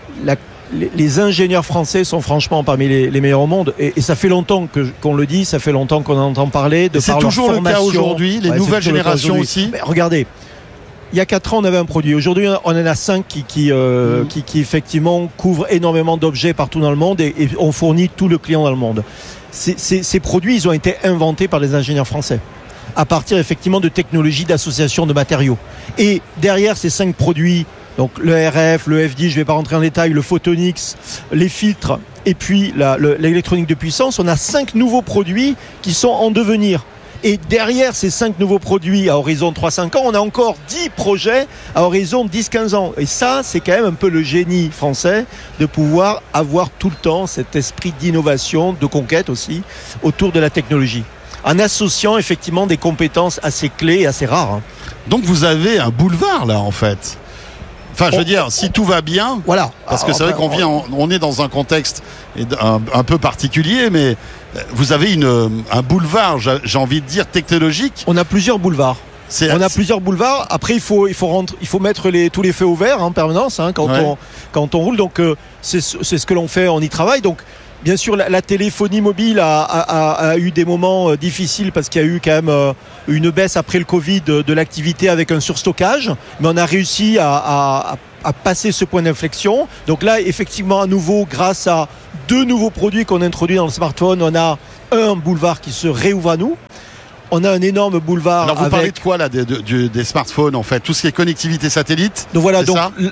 [SPEAKER 12] les ingénieurs français sont franchement parmi les meilleurs au monde. Et ça fait longtemps qu'on le dit, ça fait longtemps qu'on en entend parler.
[SPEAKER 2] C'est toujours le cas aujourd'hui, les nouvelles générations aussi.
[SPEAKER 12] Mais regardez. Il y a 4 ans, on avait un produit. Aujourd'hui, on en a 5 qui effectivement couvrent énormément d'objets partout dans le monde et on fournit tout le client dans le monde. Ces produits, ils ont été inventés par les ingénieurs français à partir effectivement de technologies d'association de matériaux. Et derrière ces 5 produits, donc le RF, le FD, je ne vais pas rentrer en détail, le photonics, les filtres et puis l'électronique de puissance, on a 5 nouveaux produits qui sont en devenir. Et derrière ces 5 nouveaux produits à horizon 3-5 ans, on a encore 10 projets à horizon 10-15 ans. Et ça, c'est quand même un peu le génie français de pouvoir avoir tout le temps cet esprit d'innovation, de conquête aussi, autour de la technologie, en associant effectivement des compétences assez clés et assez rares.
[SPEAKER 2] Donc vous avez un boulevard là en fait. Enfin, je veux dire, si tout va bien,
[SPEAKER 12] voilà.
[SPEAKER 2] Parce que c'est vrai on est dans un contexte un peu particulier, mais vous avez un boulevard, j'ai envie de dire, technologique.
[SPEAKER 12] On a plusieurs boulevards. Plusieurs boulevards. Après, il faut mettre tous les feux au vert en permanence quand on roule. Donc, c'est ce que l'on fait, on y travaille. Donc, bien sûr, la téléphonie mobile a eu des moments difficiles parce qu'il y a eu quand même une baisse après le Covid de l'activité avec un surstockage. Mais on a réussi à passer ce point d'inflexion. Donc là, effectivement, à nouveau, grâce à 2 nouveaux produits qu'on introduit dans le smartphone, on a un boulevard qui se réouvre à nous. On a un énorme boulevard.
[SPEAKER 2] Alors vous parlez de quoi là, des smartphones en fait, tout ce qui est connectivité satellite.
[SPEAKER 12] Donc voilà,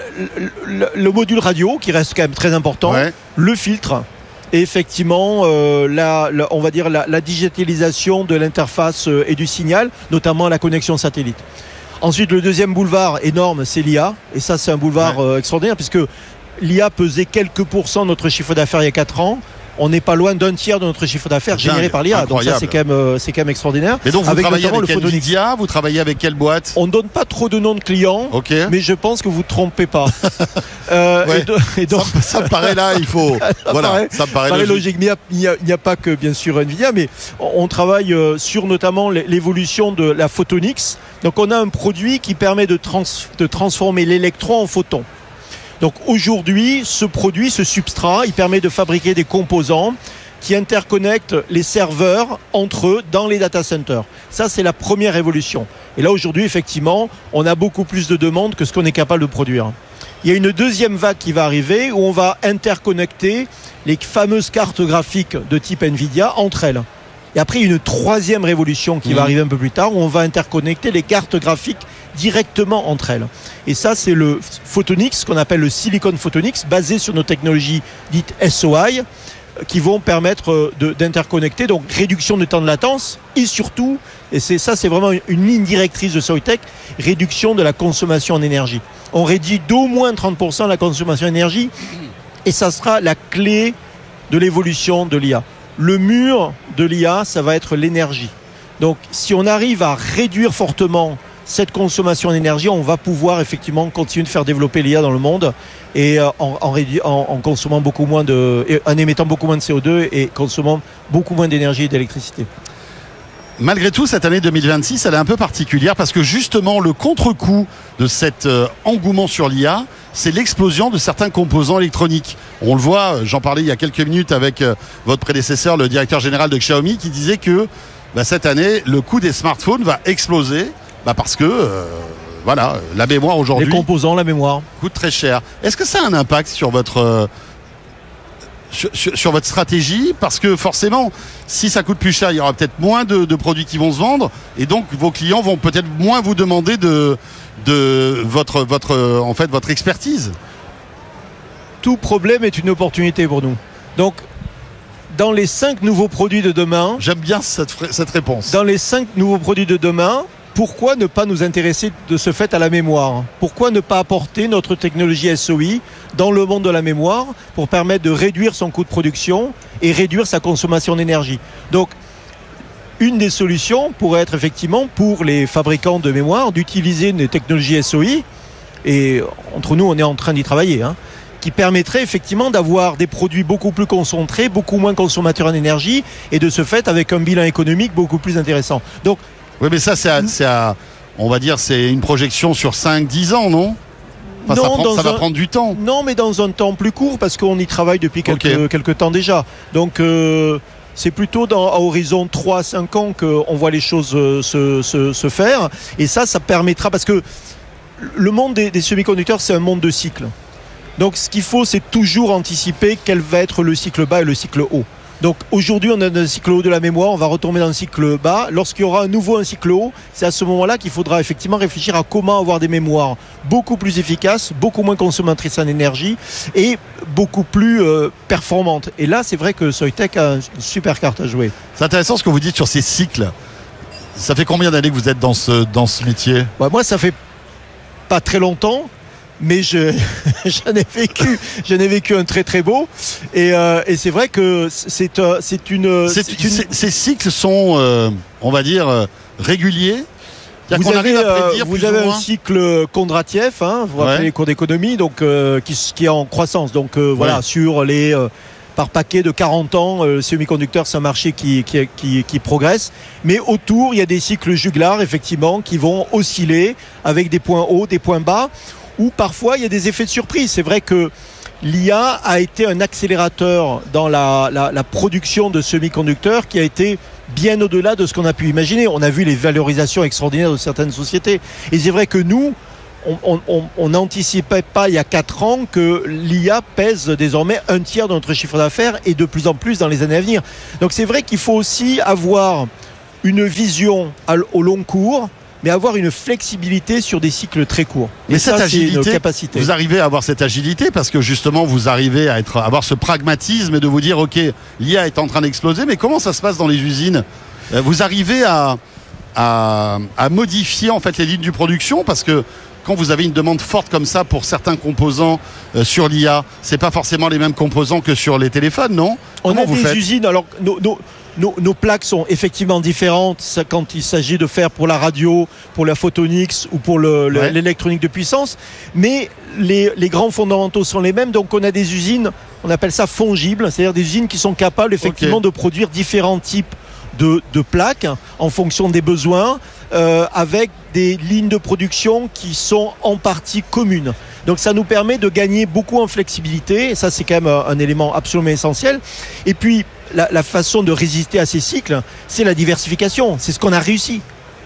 [SPEAKER 12] le module radio qui reste quand même très important, le filtre. Et effectivement, on va dire la digitalisation de l'interface et du signal, notamment la connexion satellite. Ensuite, le deuxième boulevard énorme, c'est l'IA. Et ça, c'est un boulevard extraordinaire puisque l'IA pesait quelques pourcents de notre chiffre d'affaires il y a 4 ans. On n'est pas loin d'un tiers de notre chiffre d'affaires généré par l'IA. Donc ça, c'est quand même extraordinaire.
[SPEAKER 2] Et donc vous travaillez avec Nvidia, vous travaillez avec quelle boîte?
[SPEAKER 12] On ne donne pas trop de noms de clients, mais je pense que vous ne trompez pas.
[SPEAKER 2] Et donc, ça me paraît là, il faut... ça me paraît
[SPEAKER 12] logique. Mais il n'y a pas que, bien sûr, Nvidia, mais on travaille sur notamment l'évolution de la photonics. Donc on a un produit qui permet de transformer l'électron en photon. Donc aujourd'hui, ce produit, ce substrat, il permet de fabriquer des composants qui interconnectent les serveurs entre eux dans les data centers. Ça, c'est la première évolution. Et là, aujourd'hui, effectivement, on a beaucoup plus de demandes que ce qu'on est capable de produire. Il y a une deuxième vague qui va arriver où on va interconnecter les fameuses cartes graphiques de type Nvidia entre elles. Et après, il y a une troisième révolution qui va arriver un peu plus tard où on va interconnecter les cartes graphiques directement entre elles. Et ça, c'est le photonics, ce qu'on appelle le silicon photonics, basé sur nos technologies dites SOI, qui vont permettre d'interconnecter, donc réduction du temps de latence et surtout, et c'est vraiment une ligne directrice de Soitec, réduction de la consommation en énergie. On réduit d'au moins 30% la consommation d'énergie et ça sera la clé de l'évolution de l'IA. Le mur de l'IA, ça va être l'énergie. Donc, si on arrive à réduire fortement cette consommation d'énergie, on va pouvoir effectivement continuer de faire développer l'IA dans le monde et en consommant beaucoup moins en émettant beaucoup moins de CO2 et consommant beaucoup moins d'énergie et d'électricité.
[SPEAKER 2] Malgré tout, cette année 2026, elle est un peu particulière parce que justement, le contre-coup de cet engouement sur l'IA, c'est l'explosion de certains composants électroniques. On le voit, j'en parlais il y a quelques minutes avec votre prédécesseur, le directeur général de Xiaomi, qui disait que cette année, le coût des smartphones va exploser parce que la mémoire aujourd'hui...
[SPEAKER 12] Les composants, la mémoire.
[SPEAKER 2] Coûte très cher. Est-ce que ça a un impact sur votre... Sur votre stratégie, parce que forcément, si ça coûte plus cher, il y aura peut-être moins de produits qui vont se vendre, et donc vos clients vont peut-être moins vous demander de votre expertise.
[SPEAKER 12] Tout problème est une opportunité pour nous. Donc, dans les 5 nouveaux produits de demain...
[SPEAKER 2] J'aime bien cette réponse.
[SPEAKER 12] Dans les 5 nouveaux produits de demain, pourquoi ne pas nous intéresser de ce fait à la mémoire? Pourquoi ne pas apporter notre technologie SOI dans le monde de la mémoire pour permettre de réduire son coût de production et réduire sa consommation d'énergie? Donc, une des solutions pourrait être effectivement pour les fabricants de mémoire d'utiliser une technologie SOI, et entre nous, on est en train d'y travailler, qui permettrait effectivement d'avoir des produits beaucoup plus concentrés, beaucoup moins consommateurs en énergie, et de ce fait avec un bilan économique beaucoup plus intéressant. Donc,
[SPEAKER 2] oui, mais ça, on va dire, c'est une projection sur 5-10 ans, non? Ça va prendre du temps.
[SPEAKER 12] Non, mais dans un temps plus court, parce qu'on y travaille depuis quelques temps déjà. Donc, c'est plutôt à horizon 3-5 ans qu'on voit les choses se faire. Et ça permettra, parce que le monde des semi-conducteurs, c'est un monde de cycles. Donc, ce qu'il faut, c'est toujours anticiper quel va être le cycle bas et le cycle haut. Donc aujourd'hui, on a un cycle haut de la mémoire, on va retomber dans un cycle bas. Lorsqu'il y aura à nouveau un cycle haut, c'est à ce moment-là qu'il faudra effectivement réfléchir à comment avoir des mémoires beaucoup plus efficaces, beaucoup moins consommatrices en énergie et beaucoup plus performantes. Et là, c'est vrai que Soitec a une super carte à jouer.
[SPEAKER 2] C'est intéressant ce que vous dites sur ces cycles. Ça fait combien d'années que vous êtes dans ce métier ?
[SPEAKER 12] Moi, ça fait pas très longtemps. Mais j'en ai vécu un très très beau et c'est vrai que ces
[SPEAKER 2] cycles sont on va dire réguliers.
[SPEAKER 12] Vous avez un cycle Kondratiev, vous rappelez les cours d'économie, donc qui est en croissance. Donc voilà, sur les par paquet de 40 ans, le semi-conducteur, c'est un marché qui progresse. Mais autour, il y a des cycles jugulars, effectivement, qui vont osciller avec des points hauts, des points bas, où parfois il y a des effets de surprise. C'est vrai que l'IA a été un accélérateur dans la production de semi-conducteurs qui a été bien au-delà de ce qu'on a pu imaginer. On a vu les valorisations extraordinaires de certaines sociétés. Et c'est vrai que nous, on n'anticipait pas il y a 4 ans que l'IA pèse désormais un tiers de notre chiffre d'affaires et de plus en plus dans les années à venir. Donc c'est vrai qu'il faut aussi avoir une vision au long cours, mais avoir une flexibilité sur des cycles très courts.
[SPEAKER 2] Mais cette agilité,
[SPEAKER 12] c'est une capacité.
[SPEAKER 2] Vous arrivez à avoir cette agilité parce que justement vous arrivez à avoir ce pragmatisme et de vous dire ok, l'IA est en train d'exploser, mais comment ça se passe dans les usines ? Vous arrivez à modifier en fait les lignes de production parce que quand vous avez une demande forte comme ça pour certains composants sur l'IA, c'est pas forcément les mêmes composants que sur les téléphones, non ?
[SPEAKER 12] On a des usines, alors nos plaques sont effectivement différentes quand il s'agit de faire pour la radio, pour la photonics ou pour l'électronique de puissance, mais les grands fondamentaux sont les mêmes. Donc on a des usines, on appelle ça fongibles, c'est-à-dire des usines qui sont capables effectivement de produire différents types de plaques en fonction des besoins, avec des lignes de production qui sont en partie communes. Donc ça nous permet de gagner beaucoup en flexibilité, et ça c'est quand même un élément absolument essentiel. Et puis la façon de résister à ces cycles, c'est la diversification, c'est ce qu'on a réussi.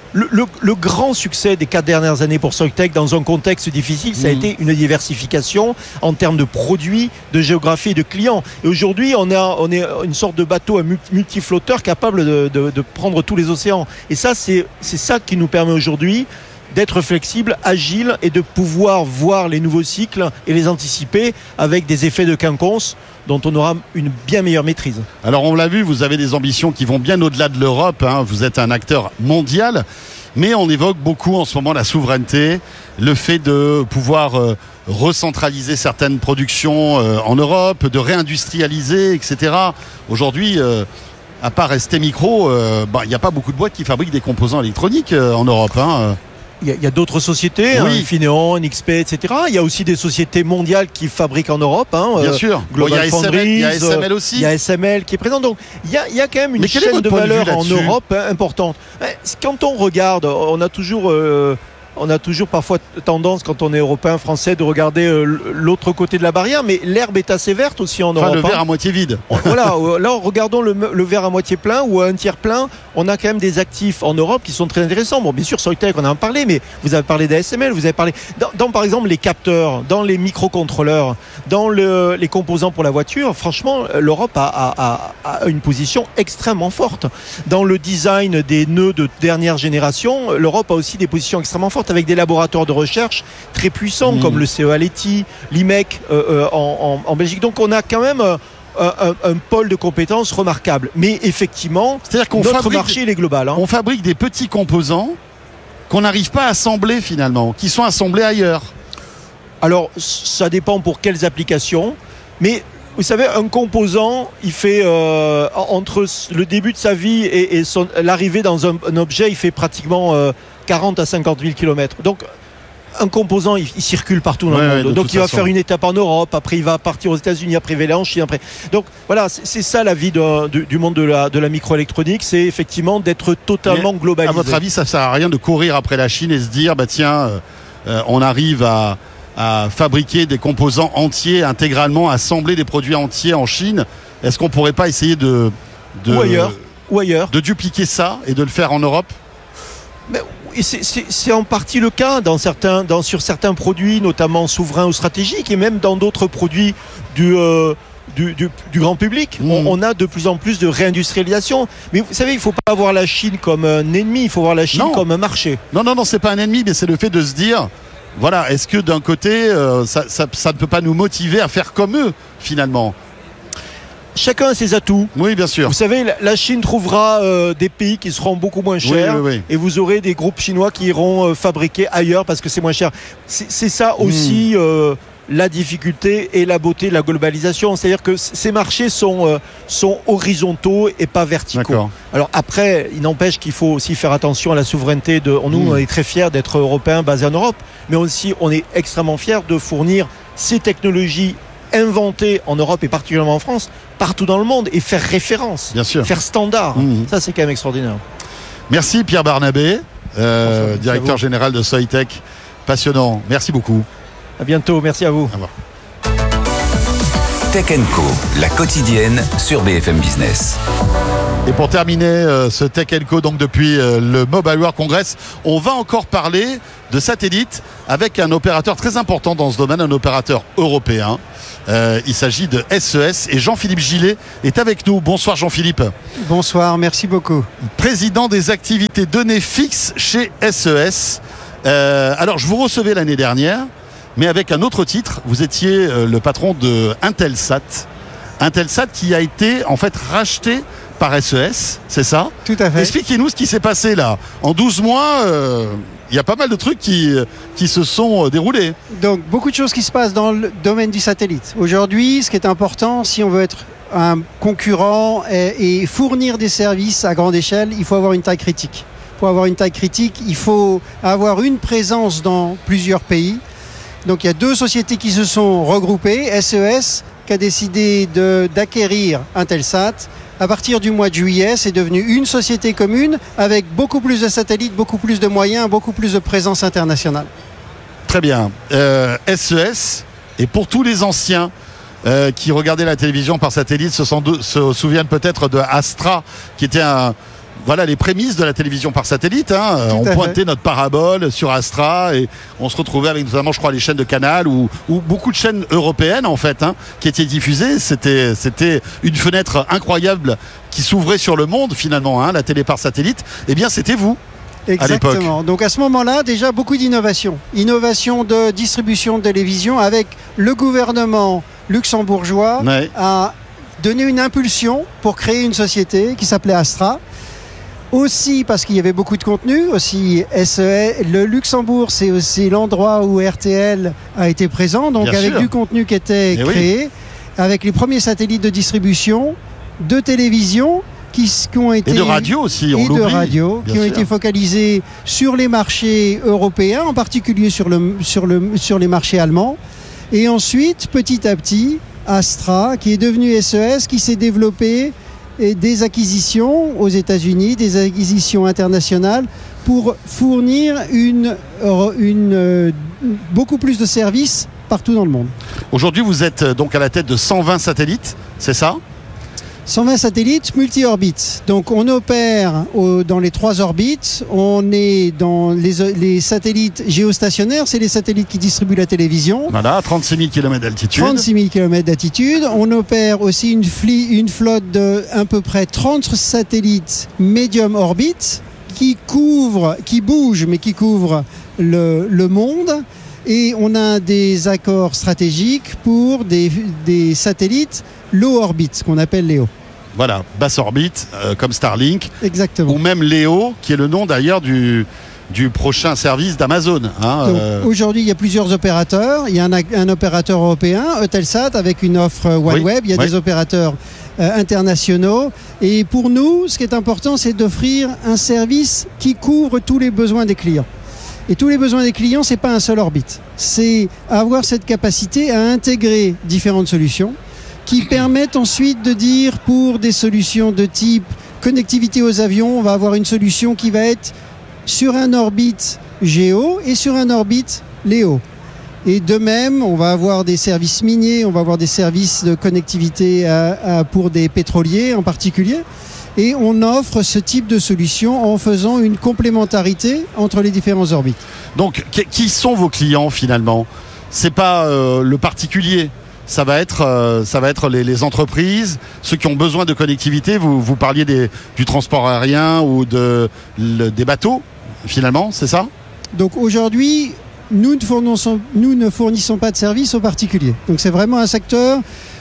[SPEAKER 12] Le grand succès des 4 dernières années pour Soitec dans un contexte difficile, ça a été une diversification en termes de produits, de géographie et de clients. Et aujourd'hui, on est une sorte de bateau à multiflotteur capable de prendre tous les océans. Et ça, c'est ça qui nous permet aujourd'hui d'être flexible, agile et de pouvoir voir les nouveaux cycles et les anticiper avec des effets de quinconce dont on aura une bien meilleure maîtrise.
[SPEAKER 2] Alors on l'a vu, vous avez des ambitions qui vont bien au-delà de l'Europe, vous êtes un acteur mondial, mais on évoque beaucoup en ce moment la souveraineté, le fait de pouvoir recentraliser certaines productions en Europe, de réindustrialiser, etc. Aujourd'hui, à part ST Micro, il n'y a pas beaucoup de boîtes qui fabriquent des composants électroniques en Europe.
[SPEAKER 12] Il y a d'autres sociétés, Infineon, NXP, etc. Il y a aussi des sociétés mondiales qui fabriquent en Europe.
[SPEAKER 2] Bien sûr.
[SPEAKER 12] Global Foundries,
[SPEAKER 2] il y a SML aussi.
[SPEAKER 12] Il y a SML qui est présent. Donc il y a quand même une chaîne de valeur en Europe importante. Quand on regarde, on a toujours parfois tendance, quand on est européen, français, de regarder l'autre côté de la barrière, mais l'herbe est assez verte aussi en Europe.
[SPEAKER 2] Le verre à moitié vide.
[SPEAKER 12] Voilà, là regardons le verre à moitié plein ou à un tiers plein. On a quand même des actifs en Europe qui sont très intéressants. Bon, bien sûr, Soitec, on en a parlé, mais vous avez parlé d'ASML, vous avez parlé dans par exemple les capteurs, dans les microcontrôleurs, dans les composants pour la voiture. Franchement, l'Europe a une position extrêmement forte. Dans le design des nœuds de dernière génération, l'Europe a aussi des positions extrêmement fortes, avec des laboratoires de recherche très puissants comme le CEA Leti, l'IMEC en Belgique. Donc on a quand même un pôle de compétences remarquable. Mais effectivement, notre marché il est global.
[SPEAKER 2] On fabrique des petits composants qu'on n'arrive pas à assembler finalement, qui sont assemblés ailleurs.
[SPEAKER 12] Alors ça dépend pour quelles applications, mais vous savez, un composant, il fait entre le début de sa vie et l'arrivée dans un objet, il fait pratiquement 40 à 50 000 km. Donc, un composant, il circule partout dans le monde. Donc, il va faire une étape en Europe, après, il va partir aux États-Unis, après, il va aller en Chine. Après. Donc, voilà, c'est ça la vie du monde de la microélectronique, c'est effectivement d'être totalement globalisé.
[SPEAKER 2] À votre avis, ça ne sert à rien de courir après la Chine et se dire, on arrive à fabriquer des composants entiers, intégralement, assembler des produits entiers en Chine. Est-ce qu'on ne pourrait pas essayer
[SPEAKER 12] ou ailleurs
[SPEAKER 2] de dupliquer ça et de le faire en Europe?
[SPEAKER 12] Mais c'est en partie le cas sur certains produits, notamment souverains ou stratégiques, et même dans d'autres produits du grand public. On a de plus en plus de réindustrialisation. Mais vous savez, il ne faut pas voir la Chine comme un ennemi, il faut voir la Chine comme un marché.
[SPEAKER 2] Non, c'est pas un ennemi, mais c'est le fait de se dire, voilà, est-ce que d'un côté, ça ne peut pas nous motiver à faire comme eux, finalement ?
[SPEAKER 12] chacun a ses atouts.
[SPEAKER 2] Oui, bien sûr.
[SPEAKER 12] Vous savez, la Chine trouvera des pays qui seront beaucoup moins chers, et vous aurez des groupes chinois qui iront fabriquer ailleurs parce que c'est moins cher. C'est ça aussi la difficulté et la beauté de la globalisation. C'est-à-dire que ces marchés sont horizontaux et pas verticaux.
[SPEAKER 2] D'accord.
[SPEAKER 12] Alors après, il n'empêche qu'il faut aussi faire attention à la souveraineté. Nous, on est très fiers d'être européens basés en Europe, mais aussi on est extrêmement fiers de fournir ces technologies inventées en Europe et particulièrement en France, partout dans le monde, et faire référence,
[SPEAKER 2] bien sûr,
[SPEAKER 12] faire standard. Ça, c'est quand même extraordinaire.
[SPEAKER 2] Merci Pierre Barnabé, directeur général de Soitec. Passionnant. Merci beaucoup.
[SPEAKER 12] À bientôt. Merci à vous.
[SPEAKER 2] Au revoir.
[SPEAKER 4] Tech & Co, la quotidienne sur BFM Business.
[SPEAKER 2] Et pour terminer ce Tech & Co, donc depuis le Mobile World Congress, on va encore parler de satellites avec un opérateur très important dans ce domaine, un opérateur européen. Il s'agit de SES et Jean-Philippe Gillet est avec nous. Bonsoir Jean-Philippe.
[SPEAKER 13] Bonsoir, merci beaucoup.
[SPEAKER 2] Président des activités données fixes chez SES. Alors je vous recevais l'année dernière, mais avec un autre titre. Vous étiez le patron de Intelsat. Intelsat qui a été en fait racheté par SES, c'est ça?
[SPEAKER 13] Tout à fait.
[SPEAKER 2] Expliquez-nous ce qui s'est passé là. En 12 mois, il y a pas mal de trucs qui se sont déroulés.
[SPEAKER 13] Donc beaucoup de choses qui se passent dans le domaine du satellite. Aujourd'hui, ce qui est important, si on veut être un concurrent et fournir des services à grande échelle, il faut avoir une taille critique. Pour avoir une taille critique, il faut avoir une présence dans plusieurs pays. Donc il y a deux sociétés qui se sont regroupées. SES qui a décidé d'acquérir Intelsat. À partir du mois de juillet, c'est devenu une société commune avec beaucoup plus de satellites, beaucoup plus de moyens, beaucoup plus de présence internationale.
[SPEAKER 2] Très bien. SES, et pour tous les anciens qui regardaient la télévision par satellite se souviennent peut-être de Astra, qui était les prémices de la télévision par satellite. On pointait notre parabole sur Astra et on se retrouvait avec notamment, je crois, les chaînes de Canal ou beaucoup de chaînes européennes en fait, qui étaient diffusées. C'était une fenêtre incroyable qui s'ouvrait sur le monde finalement, la télé par satellite. Eh bien, c'était vous.
[SPEAKER 13] Exactement. Donc à ce moment-là, déjà beaucoup d'innovation. Innovation de distribution de télévision avec le gouvernement luxembourgeois a donné une impulsion pour créer une société qui s'appelait Astra. Aussi parce qu'il y avait beaucoup de contenu, aussi SES, le Luxembourg c'est aussi l'endroit où RTL a été présent, donc avec du contenu qui était créé, avec les premiers satellites de distribution, de télévision qui ont été...
[SPEAKER 2] Et de radio aussi, on
[SPEAKER 13] l'oublie. Et de radio, qui ont été focalisés sur les marchés européens, en particulier sur les marchés allemands. Et ensuite, petit à petit, Astra, qui est devenu SES, qui s'est développé et des acquisitions aux États-Unis, des acquisitions internationales pour fournir beaucoup plus de services partout dans le monde.
[SPEAKER 2] Aujourd'hui, vous êtes donc à la tête de 120 satellites, c'est ça ?
[SPEAKER 13] 120 satellites multi-orbites. Donc on opère dans les 3 orbites. On est dans les satellites géostationnaires, c'est les satellites qui distribuent la télévision.
[SPEAKER 2] Voilà, 36 000 km d'altitude.
[SPEAKER 13] 36 000 km d'altitude. On opère aussi une flotte de à peu près 30 satellites médium orbite qui bougent, mais qui couvrent le monde. Et on a des accords stratégiques pour des satellites low orbite, qu'on appelle LEO.
[SPEAKER 2] Voilà, basse orbite, comme Starlink.
[SPEAKER 13] Exactement.
[SPEAKER 2] Ou même LEO, qui est le nom d'ailleurs du prochain service d'Amazon.
[SPEAKER 13] Aujourd'hui, il y a plusieurs opérateurs. Il y a un opérateur européen, Eutelsat, avec une offre OneWeb. Il y a des opérateurs internationaux. Et pour nous, ce qui est important, c'est d'offrir un service qui couvre tous les besoins des clients. Et tous les besoins des clients, ce n'est pas un seul orbite. C'est avoir cette capacité à intégrer différentes solutions qui permettent ensuite de dire pour des solutions de type connectivité aux avions, on va avoir une solution qui va être sur un orbite géo et sur un orbite LEO. Et de même, on va avoir des services miniers, on va avoir des services de connectivité pour des pétroliers en particulier. Et on offre ce type de solution en faisant une complémentarité entre les différents orbites.
[SPEAKER 2] Donc, qui sont vos clients finalement ? C'est pas le particulier. Ça va être les entreprises, ceux qui ont besoin de connectivité. Vous parliez du transport aérien ou des bateaux, finalement, c'est ça ?
[SPEAKER 13] Donc aujourd'hui, nous ne fournissons pas de services aux particuliers. Donc c'est vraiment un secteur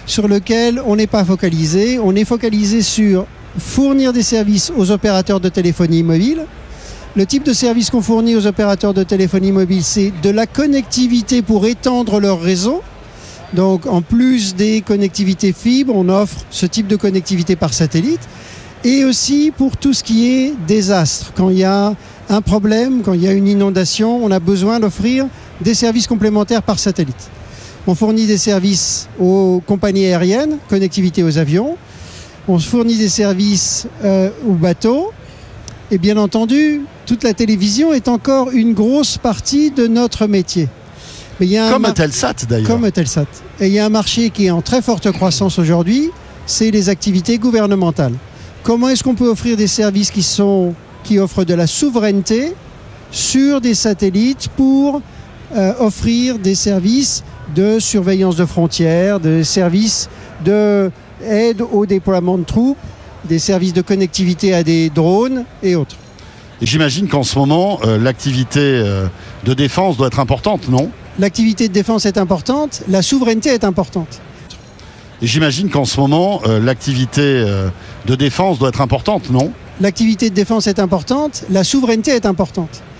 [SPEAKER 13] sur lequel on n'est pas focalisé. On est focalisé sur fournir des services aux opérateurs de téléphonie mobile. Le type de service qu'on fournit aux opérateurs de téléphonie mobile, c'est de la connectivité pour étendre leur réseau. Donc en plus des connectivités fibres, on offre ce type de connectivité par satellite. Et aussi pour tout ce qui est désastre. Quand il y a un problème, quand il y a une inondation, on a besoin d'offrir des services complémentaires par satellite. On fournit des services aux compagnies aériennes, connectivité aux avions. On fournit des services aux bateaux. Et bien entendu, toute la télévision est encore une grosse partie de notre métier. Mais il y a
[SPEAKER 2] comme Eutelsat d'ailleurs.
[SPEAKER 13] Comme Eutelsat. Et il y a un marché qui est en très forte croissance aujourd'hui, c'est les activités gouvernementales. Comment est-ce qu'on peut offrir des services qui offrent de la souveraineté sur des satellites pour offrir des services de surveillance de frontières, des services d'aide au déploiement de troupes, des services de connectivité à des drones et autres.
[SPEAKER 2] Et j'imagine qu'en ce moment, l'activité de défense doit être importante, non ?
[SPEAKER 13] L'activité de défense est importante, la souveraineté est importante.
[SPEAKER 2] Et j'imagine qu'en ce moment, l'activité de défense doit être importante, non ?
[SPEAKER 13] L'activité de défense est importante, la souveraineté est importante.